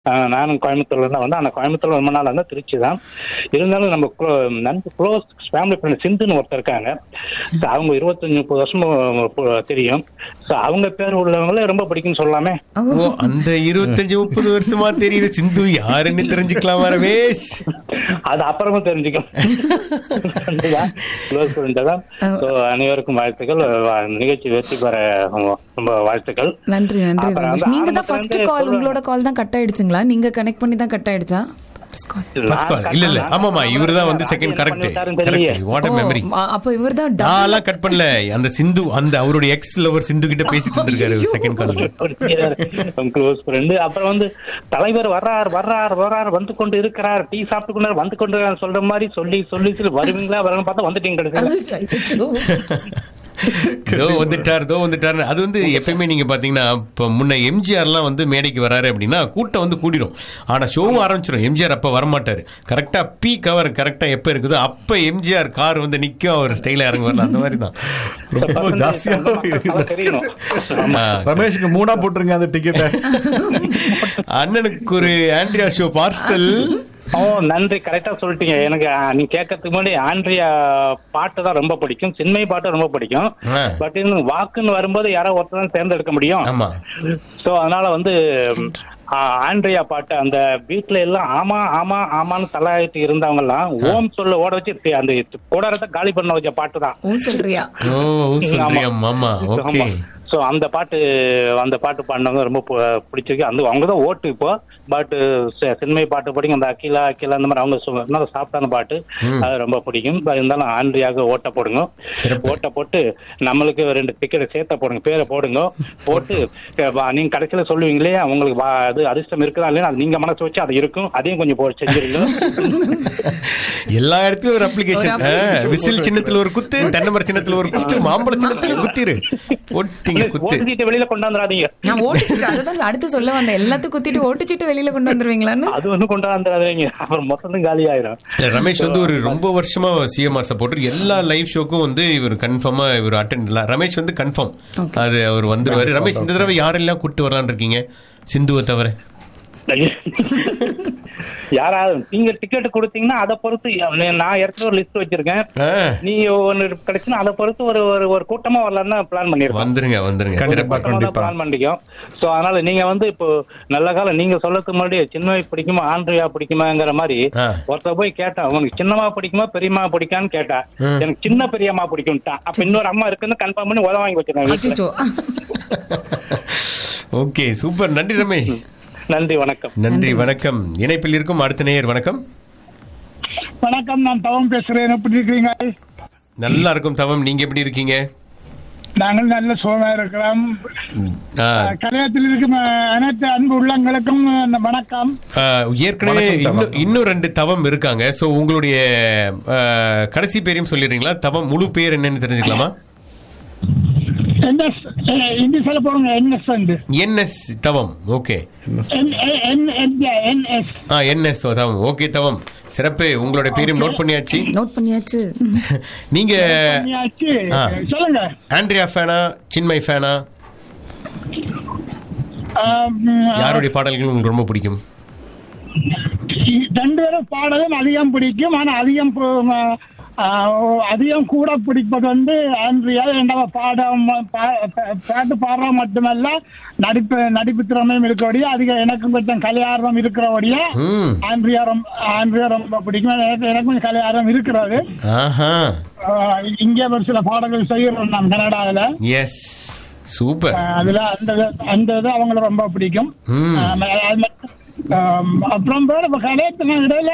நானும் கோயம்புத்தூர்ல தான் வந்தேன். ஆனால் கோயம்புத்தூர்ல ரொம்ப நாள் இருந்தால் திருச்சி தான். இருந்தாலும் நம்ம நன்கு க்ளோஸ் ஃபேமிலி ஃப்ரெண்ட் சிந்துன்னு ஒருத்தர் இருக்காங்க. அவங்க 25-30 வருஷமா தெரியும். அவங்க பேர் உள்ளவங்களே ரொம்ப பிடிக்கும்னு சொல்லலாமே. அந்த 25-30 வருஷமா தெரியுது சிந்து யாருன்னு தெரிஞ்சுக்கலாமா ரமேஷ்? அது அப்புறமா தெரிஞ்சுக்கலாம். அனைவருக்கும் வாழ்த்துக்கள். நிகழ்ச்சி வெற்றி பெற ரொம்ப வாழ்த்துக்கள். நன்றி நன்றி ரமேஷ். நீங்க தான் ஃபர்ஸ்ட் கால், உங்களோட கால் தான் கட் ஆயிடுச்சுங்களா? நீங்க கனெக்ட் பண்ணி தான் கட் ஆயிடுச்சா? இல்ல ஆமாமா, இவர்தான் வந்து second. Correct. What a memory. அப்ப இவர்தான் நான்லாம் கட் பண்ணல. அந்த சிந்து, அந்த அவருடைய எக்ஸ் லவர் சிந்து கிட்ட பேசிட்டு இருந்திருக்காரு செகண்ட் கால். Close friend. அப்புறம் வந்து தலைவர் வர்றார் வந்து கொண்டு இருக்கிறார், டீ சாப்பிட்டு கொண்டு வந்து கொண்டு சொல்ற மாதிரி சொல்லி வருவீங்களா வரணும் பார்த்தா வந்துட்டீங்க. வந்துட்டாரு. அது வந்து எப்பயுமே நீங்க பாத்தீங்கன்னா, இப்ப முன்ன எம்ஜிஆர்லாம் வந்து மேடைக்கு வராரு அப்படின்னா கூட்டம் வந்து கூடிரும். ஆனா ஷோவும் ஆரம்பிச்சிடும். எம்ஜிஆர் அப்ப வரமாட்டாரு. கரெக்டா பீக் அவர் கரெக்டா எப்ப இருக்குதோ அப்ப எம்ஜிஆர் கார் வந்து நிக்கும், அவர் ஸ்டைல இறங்க வரலாம். அந்த மாதிரி தான் ரொம்ப ஜாஸ்தியா ரமேஷுக்கு 3 போட்டுருங்க அந்த டிக்கெட்டை. அண்ணனுக்கு ஒரு ஆண்ட்ரியா ஷோ பார்சல். நன்றி, கரெக்டா சொல்லிட்டீங்க. எனக்கு நீ கேட்கறதுக்கு முன்னாடி ஆண்ட்ரியா பாட்டு தான் ரொம்ப பிடிக்கும், சின்மை பாட்டு ரொம்ப பிடிக்கும். பட் வாக்குன்னு வரும்போது யாரோ ஒருத்தர் தான் தேர்ந்தெடுக்க முடியும். சோ அதனால வந்து ஆண்ட்ரியா பாட்டு அந்த வீட்டுல எல்லாம் ஆமா ஆமா ஆமான்னு தலையாயிட்டு இருந்தவங்க எல்லாம் ஓம் சொல்ல ஓட வச்சு அந்த கூடாரத்தை காலி பண்ண வச்ச பாட்டு தான். ஸோ அந்த பாட்டு பாடினவங்க ரொம்ப பிடிச்சிருக்கு. அவங்க தான் ஓட்டு இப்போ. பட் சின்மை பாட்டு படிக்கும், அந்த அகிலா அந்த மாதிரி அவங்க சாப்பிட்டான பாட்டு அது ரொம்ப பிடிக்கும். இருந்தாலும் ஆண்ட்ரியாக ஓட்ட போடுங்க. ஓட்ட போட்டு நம்மளுக்கு 2 டிக்கெட் சேர்த்த போடுங்க, பேரை போடுங்க. போட்டு நீங்க கடைசியில சொல்லுவீங்களே உங்களுக்கு அது அதிர்ஷ்டம் இருக்குதா இல்லையா, அது நீங்க மனசு வச்சு அது இருக்கும், அதையும் கொஞ்சம் செஞ்சிருங்க. எல்லா இடத்துலயும் ஒரு அப்ளிகேஷன். விசில் சின்னத்துல ஒரு குத்து, தென்னை சின்னத்துல ஒரு குத்து, மாம்பழ சின்னத்துல குத்திரு. வெளியில கொண்டாந்துறாதீங்க. அடுத்து சொல்ல வந்த எல்லாத்தையும் குத்திட்டு ஓட்டுச்சிட்டு வெளியில கொண்டு வந்துருவீங்களான்னு அது ஒண்ணு கொண்டாந்துறாதீங்க, அப்புறம் மொத்தம் காலி ஆயிரும். ரமேஷ் வந்து ஒரு ரொம்ப வருஷமா சிஎம்ஆர் சப்போர்ட்டர். எல்லா லைவ் ஷோக்கும் வந்து இவர் கன்ஃபார்மா இவர் அட்டெண்ட் இல்ல. ரமேஷ் வந்து கன்ஃபார்ம் அது அவர் வந்துருவாரு. ரமேஷ், இந்த தடவை யாரெல்லாம் கூப்பிட்டு வரலான்னு இருக்கீங்க சிந்துவை தவிர? யாராவது நீங்க டிக்கெட் கொடுத்தீங்கன்னா அதை பொறுத்து நான் ஏற்கனவே ஒரு லிஸ்ட் வச்சிருக்கேன். நீ ஒன்னு கிடைச்சுன்னா அதை பொறுத்து ஒரு கூட்டமா வரலாம்னு பிளான் பண்ணிருக்கோம். வந்துருங்க பிளான் பண்ணிக்கோம். சோ அதனால நீங்க வந்து இப்போ நல்ல காலம் நீங்க சொல்லறதுக்கு முன்னாடி சின்ன பிடிக்குமா ஆண்ட்ரியா பிடிக்குமாங்கிற மாதிரி ஒருத்தர் போய் கேட்டா, உனக்கு சின்னமா பிடிக்குமா பெரியமா பிடிக்கான்னு கேட்டா, எனக்கு சின்ன பெரியம்மா பிடிக்கும்ட்டான். அப்ப இன்னொரு அம்மா இருக்குன்னு கன்ஃபார்ம் பண்ணி உதவ வாங்கி வச்சிருக்கேன். Okay, super. நன்றி ரமேஷ். நன்றி, வணக்கம். நன்றி, வணக்கம். இணைப்பில் இருக்கும் அடுத்த நேயர். வணக்கம். வணக்கம், நான் தவம் பேசுறேன். எப்படி இருக்கீங்க? நல்லா இருக்கும் தவம், நீங்க எப்படி இருக்கீங்க? நாங்கள் நல்ல சுகமா இருக்கிறோம். கலையத்தில் இருக்கும் அனைத்து அன்பு உள்ளங்களுக்கும் வணக்கம். ஏற்கனவே இன்னும் 2 தவம் இருக்காங்க. சோ உங்களுடைய கடைசி பேரையும் சொல்லிடுறீங்களா? தவம் முழு பேர் என்னன்னு தெரிஞ்சுக்கலாமா? என்எஸ் தவம். ஓகே, என்எஸ் தவம். ஓகே தவம், சிறப்பு. உங்களுடைய பேரும் நோட் பண்ணியாச்சு. நீங்க ஆண்ட்ரியா ஃபேனா சின்மை ஃபேனா? யாருடைய பாடல்கள் உங்களுக்கு ரொம்ப பிடிக்கும்? 2 பாடலும் அதிகம் பிடிக்கும். ஆனா அதிகம் கூட பிடிப்பது வந்து ஆண்ட்ரியா. பாட்டு பாடுற மட்டுமல்ல, நடிப்பு திறமையும் இருக்கக்கூடிய அதிகம் எனக்கும் கொஞ்சம் கலை ஆர்வம் இருக்கிறபடிய ஆண்ட்ரியா ரொம்ப பிடிக்கும். எனக்கு கொஞ்சம் கலை ஆர்வம் இருக்கிறது. இங்கே ஒரு சில பாடல்கள் செய்யறோம் நான் கனடாவில. சூப்பர். அதுல அந்த இது அவங்களை ரொம்ப பிடிக்கும். அப்புறம் கலையத்தின இடையில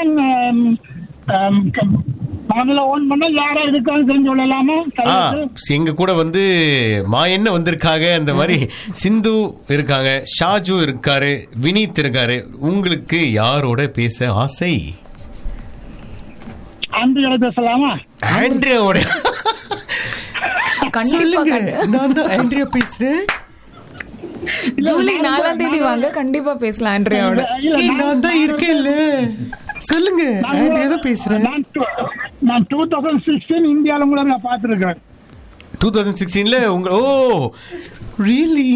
எங்க கூட வந்து மாயன்னு வந்திருக்காங்க. அந்த மாதிரி சிந்து இருக்காங்க, ஷாஜு இருக்காரு, வினீத் இருக்காரு. உங்களுக்கு யாரோட பேச ஆசை? ஆண்ட்ரியாவோட பேசலாமா? ஆண்ட்ரியாவோட கண்டிப்பா. நான் தான் ஆண்ட்ரியா பேசுறேன். ஜூலை 4ஆம் தேதி வாங்க, கண்டிப்பா பேசலாம் ஆண்ட்ரியாவோட. நான் தான் இருக்கேன்ல, சொல்லுங்க. ஆண்ட்ரியா பேசுறேன். நான் 2016 இந்தியால உங்களை நான் பார்த்திருக்கேன். 2016ல உங்க ரியலி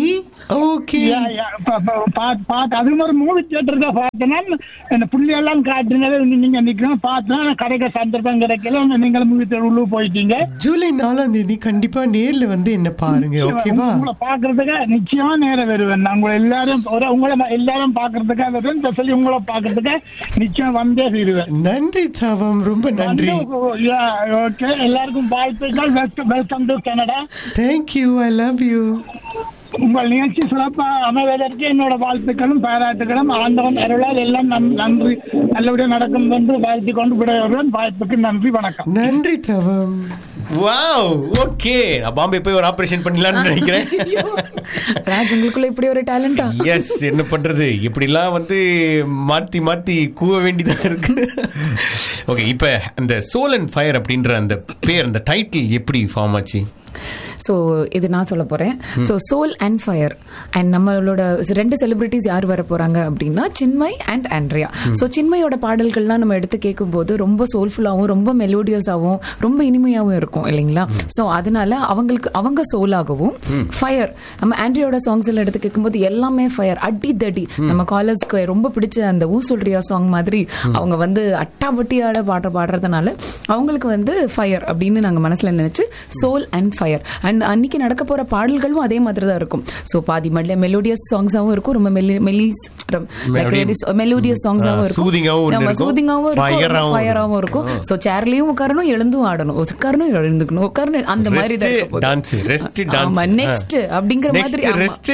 ஓகே அது ஒரு மூவி தியேட்டர் தான் பார்த்தேன்னா இந்த புள்ளியெல்லாம் காட்டுனால நீங்க நிக்கணும் பார்த்தா கடைக்க சந்தர்ப்பம் கிடைக்கல நீங்க மூவி தியேட்டர் உள்ள போயிட்டீங்க. ஜூலை 4ஆம் தேதி கண்டிப்பா நேர்ல வந்து என்ன பாருங்க. ஓகேவா? உங்களை பாக்குறதுக்கு நிச்சயமா நேரம் வருவேன். நான் உங்களை எல்லாரும் பாக்குறதுக்காக வருவேன். சொல்லி உங்களை பாக்குறதுக்கு நிச்சயம் வந்தே தீருவேன். நன்றி தவம், ரொம்ப நன்றி. ஓகே, எல்லாருக்கும் வாழ்த்துக்கள். Welcome to Canada. Thank you, I love you. உங்கள் நிகழ்ச்சி சிறப்பாக அமைவதற்கு என்னோட வாழ்த்துக்களும் பாராட்டுகளும் ஆண்டவன் அருளால் எல்லாம் நன்றி நல்லபடியாக நடக்கும் என்று வாழ்த்தி கொண்டு விடையுடன் வாய்ப்புக்கு நன்றி, வணக்கம். நன்றி தவம். Wow, okay. நான் பாம்பே போய் ஒரு ஆபரேஷன் பண்ணலாம்னு நினைக்கிறேன். ராஜ், உங்களுக்குள்ள இப்படி ஒரு டேலண்டா? எஸ், என்ன பண்றது, இப்படிலாம் வந்து மாத்தி மாத்தி கூவ வேண்டியதாக இருக்கு. ஓகே, இப்ப அந்த சோல் அண்ட் ஃபயர் அப்படின்ற அந்த பேர், அந்த டைட்டில் எப்படி ஃபார்ம் ஆச்சு? ஸோ இது நான் சொல்ல போகிறேன். So soul and fire and நம்மளோட 2 செலிபிரிட்டிஸ் யார் வர போகிறாங்க அப்படின்னா சின்மய் அண்ட் ஆண்ட்ரியா. ஸோ சின்மயோட பாடல்கள்லாம் நம்ம எடுத்து கேட்கும்போது ரொம்ப சோல்ஃபுல்லாகவும் ரொம்ப மெலோடியஸாகவும் ரொம்ப இனிமையாகவும் இருக்கும் இல்லைங்களா? ஸோ அதனால அவங்க சோலாகவும், ஃபயர் நம்ம ஆண்ட்ரியோட சாங்ஸ் எல்லாம் எடுத்து கேட்கும்போது எல்லாமே ஃபயர், அடி தடி. நம்ம காலேஜ்க்கு ரொம்ப பிடிச்ச அந்த ஊ சொல்றியா சாங் மாதிரி அவங்க வந்து அட்டாபட்டியோட பாடுறதுனால அவங்களுக்கு வந்து ஃபயர் அப்படின்னு நாங்கள் மனசில் நினைச்சு சோல் அண்ட் ஃபயர். அண்ட் அன்னைக்கு நடக்க போற பாடல்களும் அதே மாதிரி தான் இருக்கும். ஸோ பாதி மெலோடியஸ் சாங்ஸாகவும் இருக்கும், ரொம்ப மெலோடியஸ் சாங்ஸாகவும் இருக்கும், சூதிங்காகவும் இருக்கும், ஃபயராகவும் இருக்கும். ஸோ சேர்லயும் உட்காரணும், எழுந்தும் ஆடணும், உட்காரணும், எழுந்துக்கணும், உட்காரணும், அந்த மாதிரி தான் நெக்ஸ்ட் அப்படிங்கிற மாதிரி.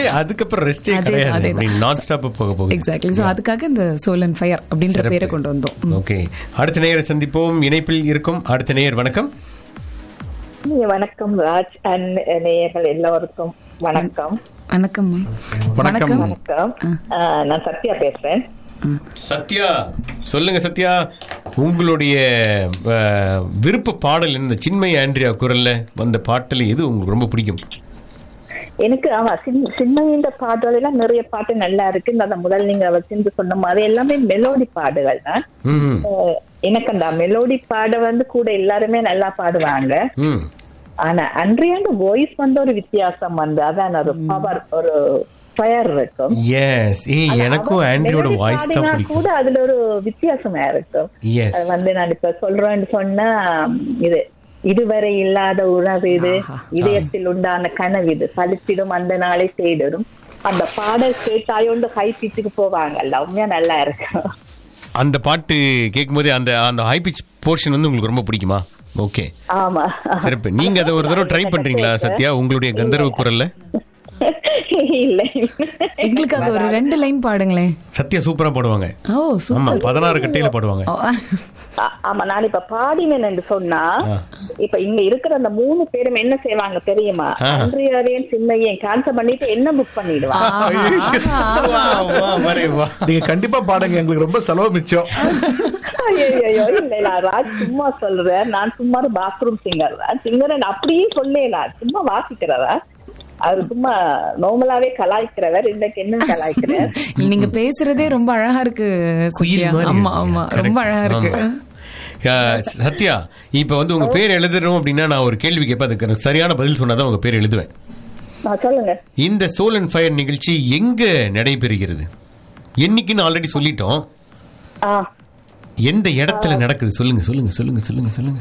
எக்ஸாக்ட்லி. ஸோ அதுக்காக இந்த சோல் அண்ட் ஃபயர் அப்படின்ற பேரை கொண்டு வந்தோம். ஓகே, அடுத்த நேயரை சந்திப்போம். இணைப்பில் இருக்கும் அடுத்த நேயர். வணக்கம். வணக்கம் ராஜ் அண்ட் நேயர்கள் எல்லோருக்கும் வணக்கம். வணக்கம். வணக்கம். வணக்கம். நான் சத்யா பேசுறேன். சத்யா, சொல்லுங்க சத்யா, உங்களுடைய விருப்ப பாடல் என்ன? சின்மய் ஆண்ட்ரியா குரல்ல வந்த பாட்டுல எது உங்களுக்கு ரொம்ப பிடிக்கும்? எனக்கு சின்மயின் பாடல் எல்லாம் நிறைய பாட்டு நல்லா இருக்கு. அந்த முதல் நீங்க வச்சு சொன்ன மாதிரி எல்லாமே மெலோடி பாடுகள் தான். எனக்கு அந்த மெலோடி பாட வந்து கூட எல்லாருமே நல்லா பாடுவாங்க. ஆனா அன்றைய வாய்ஸ் வந்து ஒரு வித்தியாசம் வந்து அதான் ஒரு பவர், ஒரு ஃபயர் இருக்கும். எனக்கும் ஆண்ட்ரியோட வாய்ஸ் தான் பிடிக்கும். கூட அதுல ஒரு வித்தியாசமா இருக்கும். அது வந்து நான் இப்ப சொல்றேன்னு சொன்னா, இதுவரை இல்லாத உணவு இது, இதயத்தில் உண்டான கனவு இது, பழித்திடும் அந்த நாளை தேடும். அந்த பாடல் கேட்டாயோண்டு ஹை பிச்சுக்கு போவாங்கல்ல, உண்மையா நல்லா இருக்கும். அந்த பாட்டு கேட்கும்போது அந்த அந்த ஹை பிச் போர்ஷன் வந்து உங்களுக்கு ரொம்ப பிடிக்குமா? ஓகே, ஆமா, சிறப்பு. நீங்க அதை ஒரு தடவை ட்ரை பண்றீங்களா சத்யா, உங்களுடைய கந்தர்வ குரல்ல? இல்ல, எங்களுக்காக ஒரு 2 லைன் பாடுங்களேன். சத்யா சூப்பரா பாடுவாங்க. ஓ, சூப்பர். 16 கட்டையில பாடுவாங்க. ஆமா, நான் இப்ப பாடினேன்னு சொன்னா, இப்ப இங்க இருக்கிற அந்த 3 பேரும் என்ன செய்வாங்க தெரியுமா? ஆண்ட்ரியாவையும் சின்மயையும் கேன்சல் பண்ணிட்டு என்ன புக் பண்ணிடுவாங்க. நீங்க கண்டிப்பா பாடுங்க, எங்களுக்கு ரொம்ப செலவு மிச்சம். ஐயோ, இல்ல ராஜ், சும்மா சொல்றேன். நான் சும்மா பாத்ரூம் சிங்கர் தான். சிங்கர் அப்படியே சொல்லல, சும்மா வாசிக்கிறதா, அது சும்மா நார்மலாவே கலாய்க்கிறவர். இன்னைக்கு என்ன கலாய்க்கிறார்? நீங்க பேசுறதே ரொம்ப அழகா இருக்கு. ஆமா ஆமா, ரொம்ப அழகா இருக்கு. சத்யா, இப்ப வந்து உங்க பேர் எழுதணும் அப்படின்னா நான் ஒரு கேள்வி கேட்பேன், அதுக்கு சரியான பதில் சொன்னாதான் உங்க பேர் எழுதுவேன். சொல்லுங்க. இந்த சோல் அண்ட் ஃபயர் நிகழ்ச்சி எங்க நடைபெறுகிறது? என்னைக்குன்னு ஆல்ரெடி சொல்லிட்டோம். எந்த இடத்துல நடக்குது? சொல்லுங்க சொல்லுங்க சொல்லுங்க சொல்லுங்க சொல்லுங்க.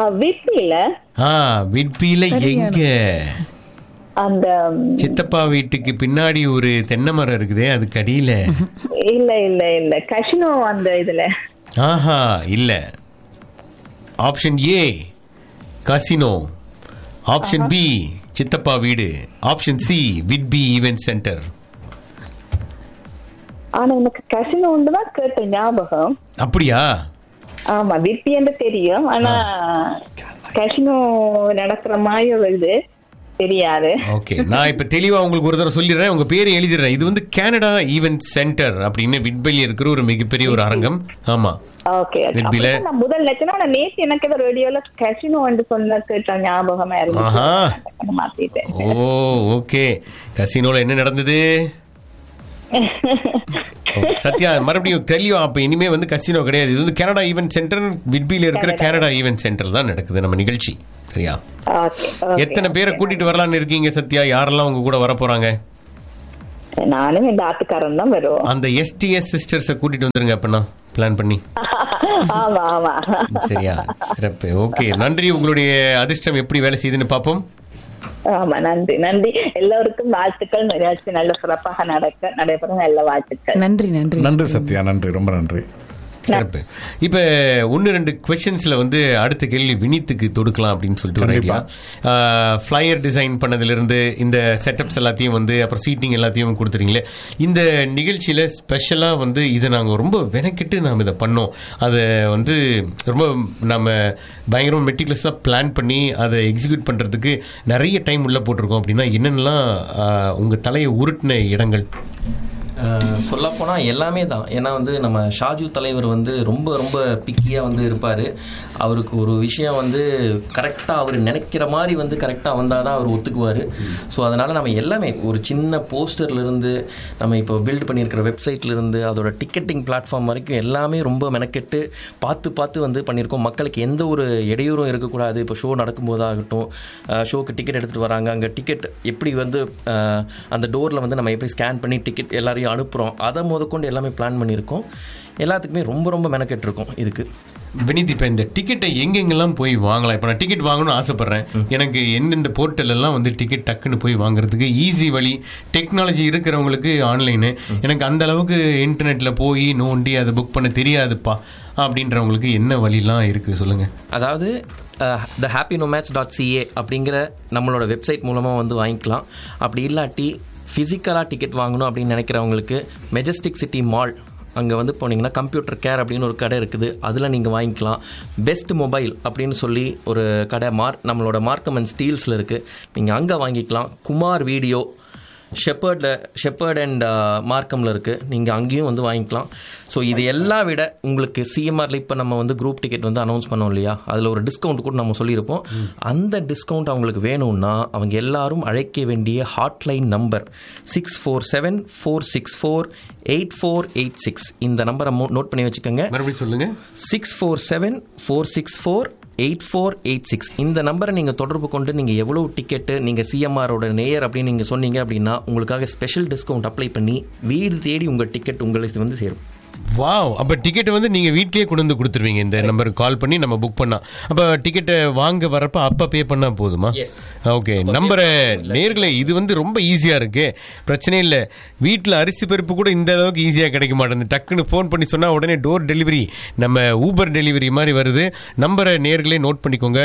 விட்பில எங்க? அந்த சித்தப்பா வீட்டுக்கு பின்னாடி ஒரு தென்னை மரம் இருக்குதே, அதுக்கு அடியில? இல்ல இல்ல இல்ல, கசினோ அந்த இதுல. ஆஹா, இல்ல. Option A casino, option B சித்தப்பா வீடு, option C Whitby event centre. ஆனா எனக்கு கசினோ ஒன்றுதான் கேட்ட ஞாபகம். அப்படியா? ஆமா, விட்பி என்று தெரியும், ஆனா கசினோ நடக்கிற மாதிரி ஒரு இது தெரியாது. ஓகே, நான் இப்ப தெளிவா உங்களுக்கு ஒரு தடவை சொல்லிடுறேன், உங்க பேரை எழுதிடுறேன். இது வந்து கனடா ஈவென்ட் சென்டர் அப்படின்னு விட்பில இருக்கிற ஒரு மிகப்பெரிய ஒரு அரங்கம். ஆமா, ஓகே. முதல் லட்சணம் நேற்று எனக்கு ஏதோ ரேடியோல கசினோ என்று சொன்ன கேட்ட ஞாபகமா இருக்கு, மாத்திட்டேன். ஓ, ஓகே. கசினோல என்ன நடந்தது? சத்யா, மறுபடியும் தெளிவா, அப்ப இனிமே வந்து கசினோ கிடையாது, இது வந்து கனடா ஈவென்ட் சென்டர், விட்பில இருக்கிற கனடா ஈவென்ட் சென்டர் தான் நடக்குது நம்ம நிகழ்ச்சி. சரியா? எத்தனை பேரை கூட்டிட்டு வரலான்னு இருக்கீங்க சத்யா? யாரெல்லாம் உங்க கூட வர போறாங்க? நானும் இந்த ஆத்துக்காரன் தான் வருவோம். அந்த எஸ்டிஎஸ் சிஸ்டர்ஸை கூட்டிட்டு வந்துருங்க அப்பனா பிளான் பண்ணி. ஆமா ஆமா. சரியா, சிறப்பு. ஓகே, நன்றி. உங்களுடைய அதிர்ஷ்டம் எப்படி வேலை செய்யுதுன்னு பார்ப்போம். ஆமா, நன்றி நன்றி. எல்லோருக்கும் வாழ்த்துக்கள். நிகழ்ச்சி நல்ல சிறப்பாக நடைபெறும். நல்ல வாழ்த்துக்கள். நன்றி நன்றி நன்றி சத்யா, நன்றி, ரொம்ப நன்றி. சிறப்பு. இப்ப 1-2 கொஸ்டின்ஸ்ல வந்து அடுத்த கேள்வி வினித்துக்கு தொடுக்கலாம் அப்படின்னு சொல்லிட்டு ஒரு ஐடியா. ஃபிளையர் டிசைன் பண்ணதுல இருந்து இந்த செட்டப்ஸ் எல்லாத்தையும் வந்து அப்புறம் சீட்டிங் எல்லாத்தையும் கொடுத்துறீங்களே, இந்த நிகழ்ச்சியில ஸ்பெஷலா வந்து இதை நாங்க ரொம்ப வெனக்கிட்டு நாம இதை பண்ணோம், அதை வந்து ரொம்ப நம்ம பயங்கரமா மெட்டிகுலஸா பிளான் பண்ணி அதை எக்ஸிக்யூட் பண்றதுக்கு நிறைய டைம் உள்ள போட்டிருக்கோம் அப்படின்னா என்னென்னலாம் உங்க தலையை உருட்டின இடங்கள்? சொல்லப்போனால் எல்லாமே தான். ஏன்னா வந்து நம்ம ஷாஜு தலைவர் வந்து ரொம்ப ரொம்ப பிக்கியாக வந்து இருப்பார். அவருக்கு ஒரு விஷயம் வந்து கரெக்டாக அவர் நினைக்கிற மாதிரி வந்து கரெக்டாக வந்தால் தான் அவர் ஒத்துக்குவார். ஸோ அதனால் நம்ம எல்லாமே ஒரு சின்ன போஸ்டர்லேருந்து நம்ம இப்போ பில்ட் பண்ணியிருக்கிற வெப்சைட்லேருந்து அதோட டிக்கெட்டிங் பிளாட்ஃபார்ம் வரைக்கும் எல்லாமே ரொம்ப மெனக்கெட்டு பார்த்து வந்து பண்ணியிருக்கோம். மக்களுக்கு எந்த ஒரு இடையூறும் இருக்கக்கூடாது. இப்போ ஷோ நடக்கும்போதாகட்டும், ஷோக்கு டிக்கெட் எடுத்துகிட்டு வராங்க, அங்கே டிக்கெட் எப்படி வந்து அந்த டோரில் வந்து நம்ம எப்படி ஸ்கேன் பண்ணி டிக்கெட் எல்லாரையும் அனுப்புகிறோம், அதை முதற்கொண்டு எல்லாமே பிளான் பண்ணியிருக்கோம். எல்லாத்துக்குமே ரொம்ப ரொம்ப மெனக்கெட்டிருக்கோம் இதுக்கு. வினித், இப்போ இந்த டிக்கெட்டை எங்கெங்கெல்லாம் போய் வாங்கலாம்? இப்போ நான் டிக்கெட் வாங்கணும்னு ஆசைப்பட்றேன், எனக்கு எந்தெந்த போர்ட்டலெல்லாம் வந்து டிக்கெட் டக்குன்னு போய் வாங்குறதுக்கு ஈஸி வழி? டெக்னாலஜி இருக்கிறவங்களுக்கு ஆன்லைனு, எனக்கு அந்த அளவுக்கு இன்டர்நெட்டில் போய் நோண்டி அதை புக் பண்ண தெரியாதுப்பா அப்படின்றவங்களுக்கு என்ன வழிலாம் இருக்குது சொல்லுங்கள். அதாவது thehappynomads.ca அப்படிங்கிற நம்மளோட வெப்சைட் மூலமாக வந்து வாங்கிக்கலாம். அப்படி இல்லாட்டி ஃபிசிக்கலாக டிக்கெட் வாங்கணும் அப்படின்னு நினைக்கிறவங்களுக்கு மெஜஸ்டிக் சிட்டி மால் அங்கே வந்து போனீங்கன்னா கம்ப்யூட்டர் கேர் அப்படின்னு ஒரு கடை இருக்குது, அதில் நீங்கள் வாங்கிக்கலாம். பெஸ்ட் மொபைல் அப்படின்னு சொல்லி ஒரு கடை நம்மளோட மார்க்கம் அண்ட் ஸ்டீல்ஸில் இருக்குது, நீங்கள் அங்கே வாங்கிக்கலாம். குமார் வீடியோ ஷெப்பர்ட் அண்ட் மார்க்கமில் இருக்குது, நீங்கள் அங்கேயும் வந்து வாங்கிக்கலாம். ஸோ இது எல்லாம் விட உங்களுக்கு சிஎம்ஆரில் இப்போ நம்ம வந்து குரூப் டிக்கெட் வந்து அனௌன்ஸ் பண்ணோம் இல்லையா, அதில் ஒரு டிஸ்கவுண்ட் கூட நம்ம சொல்லியிருப்போம். அந்த டிஸ்கவுண்ட் அவங்களுக்கு வேணும்னா அவங்க எல்லாரும் அழைக்க வேண்டிய ஹாட்லைன் நம்பர் 647-464-8486. இந்த நம்பரை நோட் பண்ணி வச்சுக்கோங்க. மறுபடியும் சொல்லுங்கள். 647-464-8486. இந்த நம்பரை நீங்கள் தொடர்பு கொண்டு நீங்கள் எவ்வளோ டிக்கெட்டு நீங்கள் சிஎம்ஆரோட நேயர் அப்படின்னு நீங்கள் சொன்னீங்க அப்படின்னா உங்களுக்காக ஸ்பெஷல் டிஸ்கவுண்ட் அப்ளை பண்ணி வீடு தேடி உங்கள் டிக்கெட் உங்களுக்கு வந்து சேரும். வாவ், அப்போ டிக்கெட்டை வந்து நீங்கள் வீட்லேயே கொண்டு வந்து கொடுத்துருவீங்க இந்த நம்பருக்கு கால் பண்ணி நம்ம புக் பண்ணால். அப்போ டிக்கெட்டை வாங்க வரப்போ அப்போ பே பண்ணால் போதுமா? ஓகே, நம்பரை நேர்களே, இது வந்து ரொம்ப ஈஸியாக இருக்கு, பிரச்சனை இல்லை. வீட்டில் அரிசி பருப்பு கூட இந்த அளவுக்கு ஈஸியாக கிடைக்க மாட்டேங்குது. டக்குன்னு ஃபோன் பண்ணி சொன்னால் உடனே டோர் டெலிவரி, நம்ம ஊபர் டெலிவரி மாதிரி வருது. நம்பரை நேர்களே நோட் பண்ணிக்கோங்க.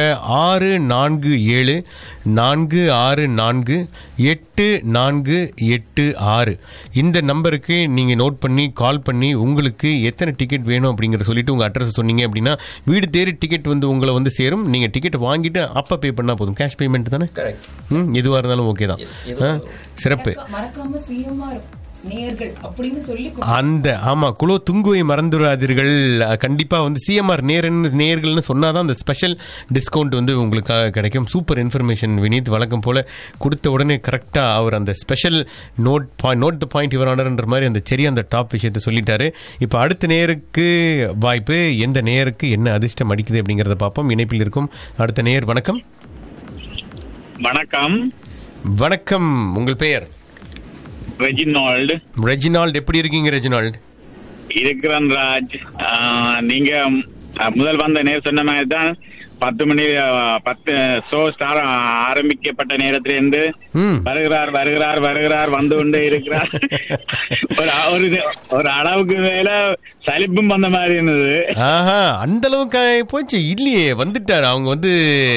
647-464-8486. இந்த நம்பருக்கு நீங்கள் நோட் பண்ணி கால் பண்ணி உங்களுக்கு எத்தனை டிக்கெட் வேணும் அப்படிங்கிற சொல்லிட்டு உங்க அட்ரஸ் சொன்னீங்க அப்படின்னா வீடு தேடி டிக்கெட் வந்து உங்களை வந்து சேரும். நீங்க டிக்கெட் வாங்கிட்டு அப்ப பே பண்ணா போதும். கேஷ் பேமெண்ட் தானே? எதுவா இருந்தாலும் ஓகே தான். சிறப்பு. மறக்காம சிஎம்ஆர் நேயர்கள் அப்படின்னு சொல்லி அந்த ஆமா குலோ துங்குவை மறந்துடாதீர்கள். கண்டிப்பா வந்து சிஎம்ஆர் நேயர்கள்னு சொன்னாதான் அந்த ஸ்பெஷல் டிஸ்கவுண்ட் வந்து உங்களுக்காக கிடைக்கும். சூப்பர் இன்ஃபர்மேஷன் வினீத், வழக்கம் போல கொடுத்த உடனே கரெக்டா அவர் அந்த special note the point your ஆனர்ன்ற மாதிரி அந்த சரி அந்த டாப் விஷயத்தை சொல்லிட்டாரு. இப்போ அடுத்த நேயருக்கு வாய்ப்பு, எந்த நேயருக்கு என்ன அதிர்ஷ்டம் அடிக்குது அப்படிங்கறத பார்ப்போம். இணைப்பில் இருக்கும் அடுத்த நேயர். வணக்கம். வணக்கம். வணக்கம், உங்கள் பெயர்? ரெஜினால்டு. எப்படி இருக்கீங்க ரெஜினால்டு? இருக்கிறேன் ராஜ். நீங்க முதல் வந்த நேரம் சொன்ன மாதிரி தான் 10 ஷோ ஸ்டார் ஆரம்பிக்கப்பட்ட நேரத்திலிருந்து வருகிறார் வந்து கொண்டே இருக்கிறார். ஒரு அளவுக்கு மேல சலிப்பும் வந்த மாதிரி இருந்தது. அந்த அளவுக்கு போச்சு இல்லையே, வந்துட்டாரு அவங்க வந்து.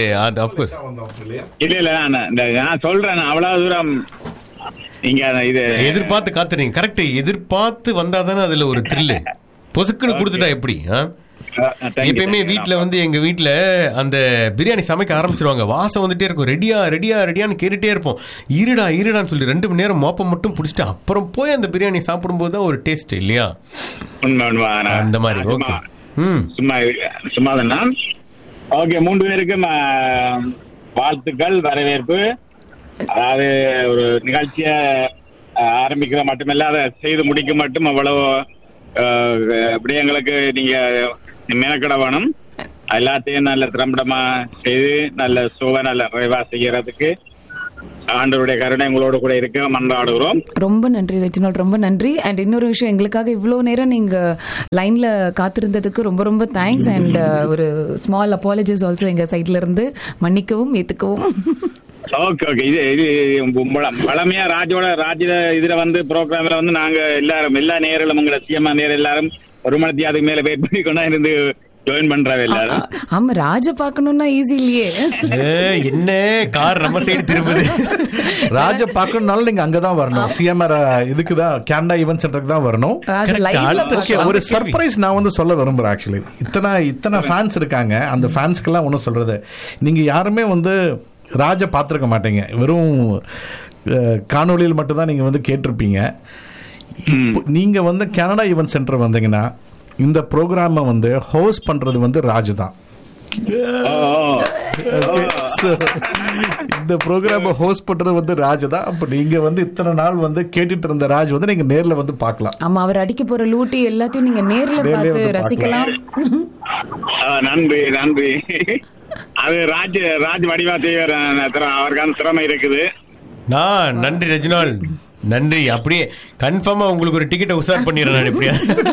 இல்ல நான் சொல்றேன், அவ்வளவு தூரம் நீங்க இது எதிர்பார்த்து காத்துறீங்க. கரெக்ட், எதிர்பார்த்து வந்தாதானே அதுல ஒரு த்ரில்லு. பொசுக்குன்னு கொடுத்துட்டா எப்படி? எப்பயுமே வீட்டுல வந்து எங்க வீட்டுல அந்த பிரியாணி சமைக்க ஆரம்பிச்சிருவாங்க, வாசம் வந்துட்டே இருக்கும், ரெடியான்னு கேட்டுட்டே இருப்போம். இருடான்னு சொல்லி 2 மணி நேரம் மோப்பம் மட்டும் பிடிச்சிட்டு அப்புறம் போய் அந்த பிரியாணி சாப்பிடும் போதுதான் ஒரு டேஸ்ட் இல்லையா? அந்த மாதிரி. ஓகே, சும்மா தான். ஓகே, 3 பேருக்கும் வாழ்த்துக்கள், வரவேற்பு. அதாவது ஒரு நிகழ்ச்சிய ஆரம்பிக்கிற மட்டுமில்ல, அதை செய்து முடிக்க மட்டும் அவ்வளவு விடயங்களுக்கு நீங்க மெனக்கட வேணும். எல்லாத்தையும் நல்ல திறம்படமா செய்து நல்ல சுக நல்ல நிறைவா செய்யறதுக்கு ஆண்டவருடைய கருணை உங்களோட கூட இருக்க மன்றாடுகிறோம். ரொம்ப நன்றி ரெஜினால்ட், ரொம்ப நன்றி. அண்ட் இன்னொரு விஷயம், எங்களுக்காக இவ்வளவு நேரம் நீங்க லைன்ல காத்திருந்ததுக்கு ரொம்ப ரொம்ப தேங்க்ஸ். அண்ட் ஒரு ஸ்மால் அப்பாலஜிஸ் ஆல்சோ எங்க சைட்ல இருந்து. மன்னிக்கவும் ஏத்துக்கவும். Okay okay. இது பழமையா ராஜ இதுல வந்து ப்ரோக்ராம்ல வந்து நாங்க எல்லா நேரங்களும் உங்களை சிஎம்ஆ நேரம் எல்லாரும் ஒரு மணி அதுக்கு மேல வெயிட் பண்ணி கொண்டா இருந்து ஜாயின் பண்றாங்க எல்லாரும். ஆமா, ராஜ பாக்கணும்னா ஈஸி இல்லையே. என்ன கார் நம்ம சைடு திரும்புது. ராஜ பாக்கணும்னாலும் நீங்க அங்கதான் வரணும். சிஎம்ஆர் இதுக்குதான் கனடா ஈவென்ட் சென்டருக்கு தான் வரணும். ஒரு சர்ப்ரைஸ் நான் வந்து சொல்ல விரும்புறேன். ஆக்சுவலி இத்தனை ஃபேன்ஸ் இருக்காங்க. அந்த ஃபேன்ஸ்க்கெல்லாம் ஒன்றும் சொல்றது, நீங்க யாருமே வந்து ராஜ பார்த்துருக்க மாட்டீங்க. வெறும் காணொலியில் மட்டும்தான் நீங்க வந்து கேட்டிருப்பீங்க. நீங்க வந்து கனடா ஈவென்ட் சென்டர் வந்தீங்கன்னா இந்த ப்ரோக்ராமை வந்து ஹோஸ்ட் பண்றது வந்து ராஜ் தான். இந்த ப்ரோக்ராமை ஹோஸ்ட் பண்றது வந்து ராஜ் தான். அப்ப நீங்க வந்து இத்தனை நாள் வந்து கேட்டுட்டு இருந்த ராஜ் வந்து நீங்க நேர்ல வந்து பார்க்கலாம். ஆமா, அவர் அடிக்க போற லூட்டி எல்லாத்தையும் நீங்க நேர்ல பார்த்து ரசிக்கலாம். நன்றி நன்றி. அது ராஜ் வடிவா செய்வார், அவருக்கான திறமை இருக்குது. நன்றி ரெஜினால், நன்றி. அப்படியே கன்ஃபார்மா உங்களுக்கு ஒரு டிக்கெட்டை உசார் பண்ணிடுறேன். எப்படியா?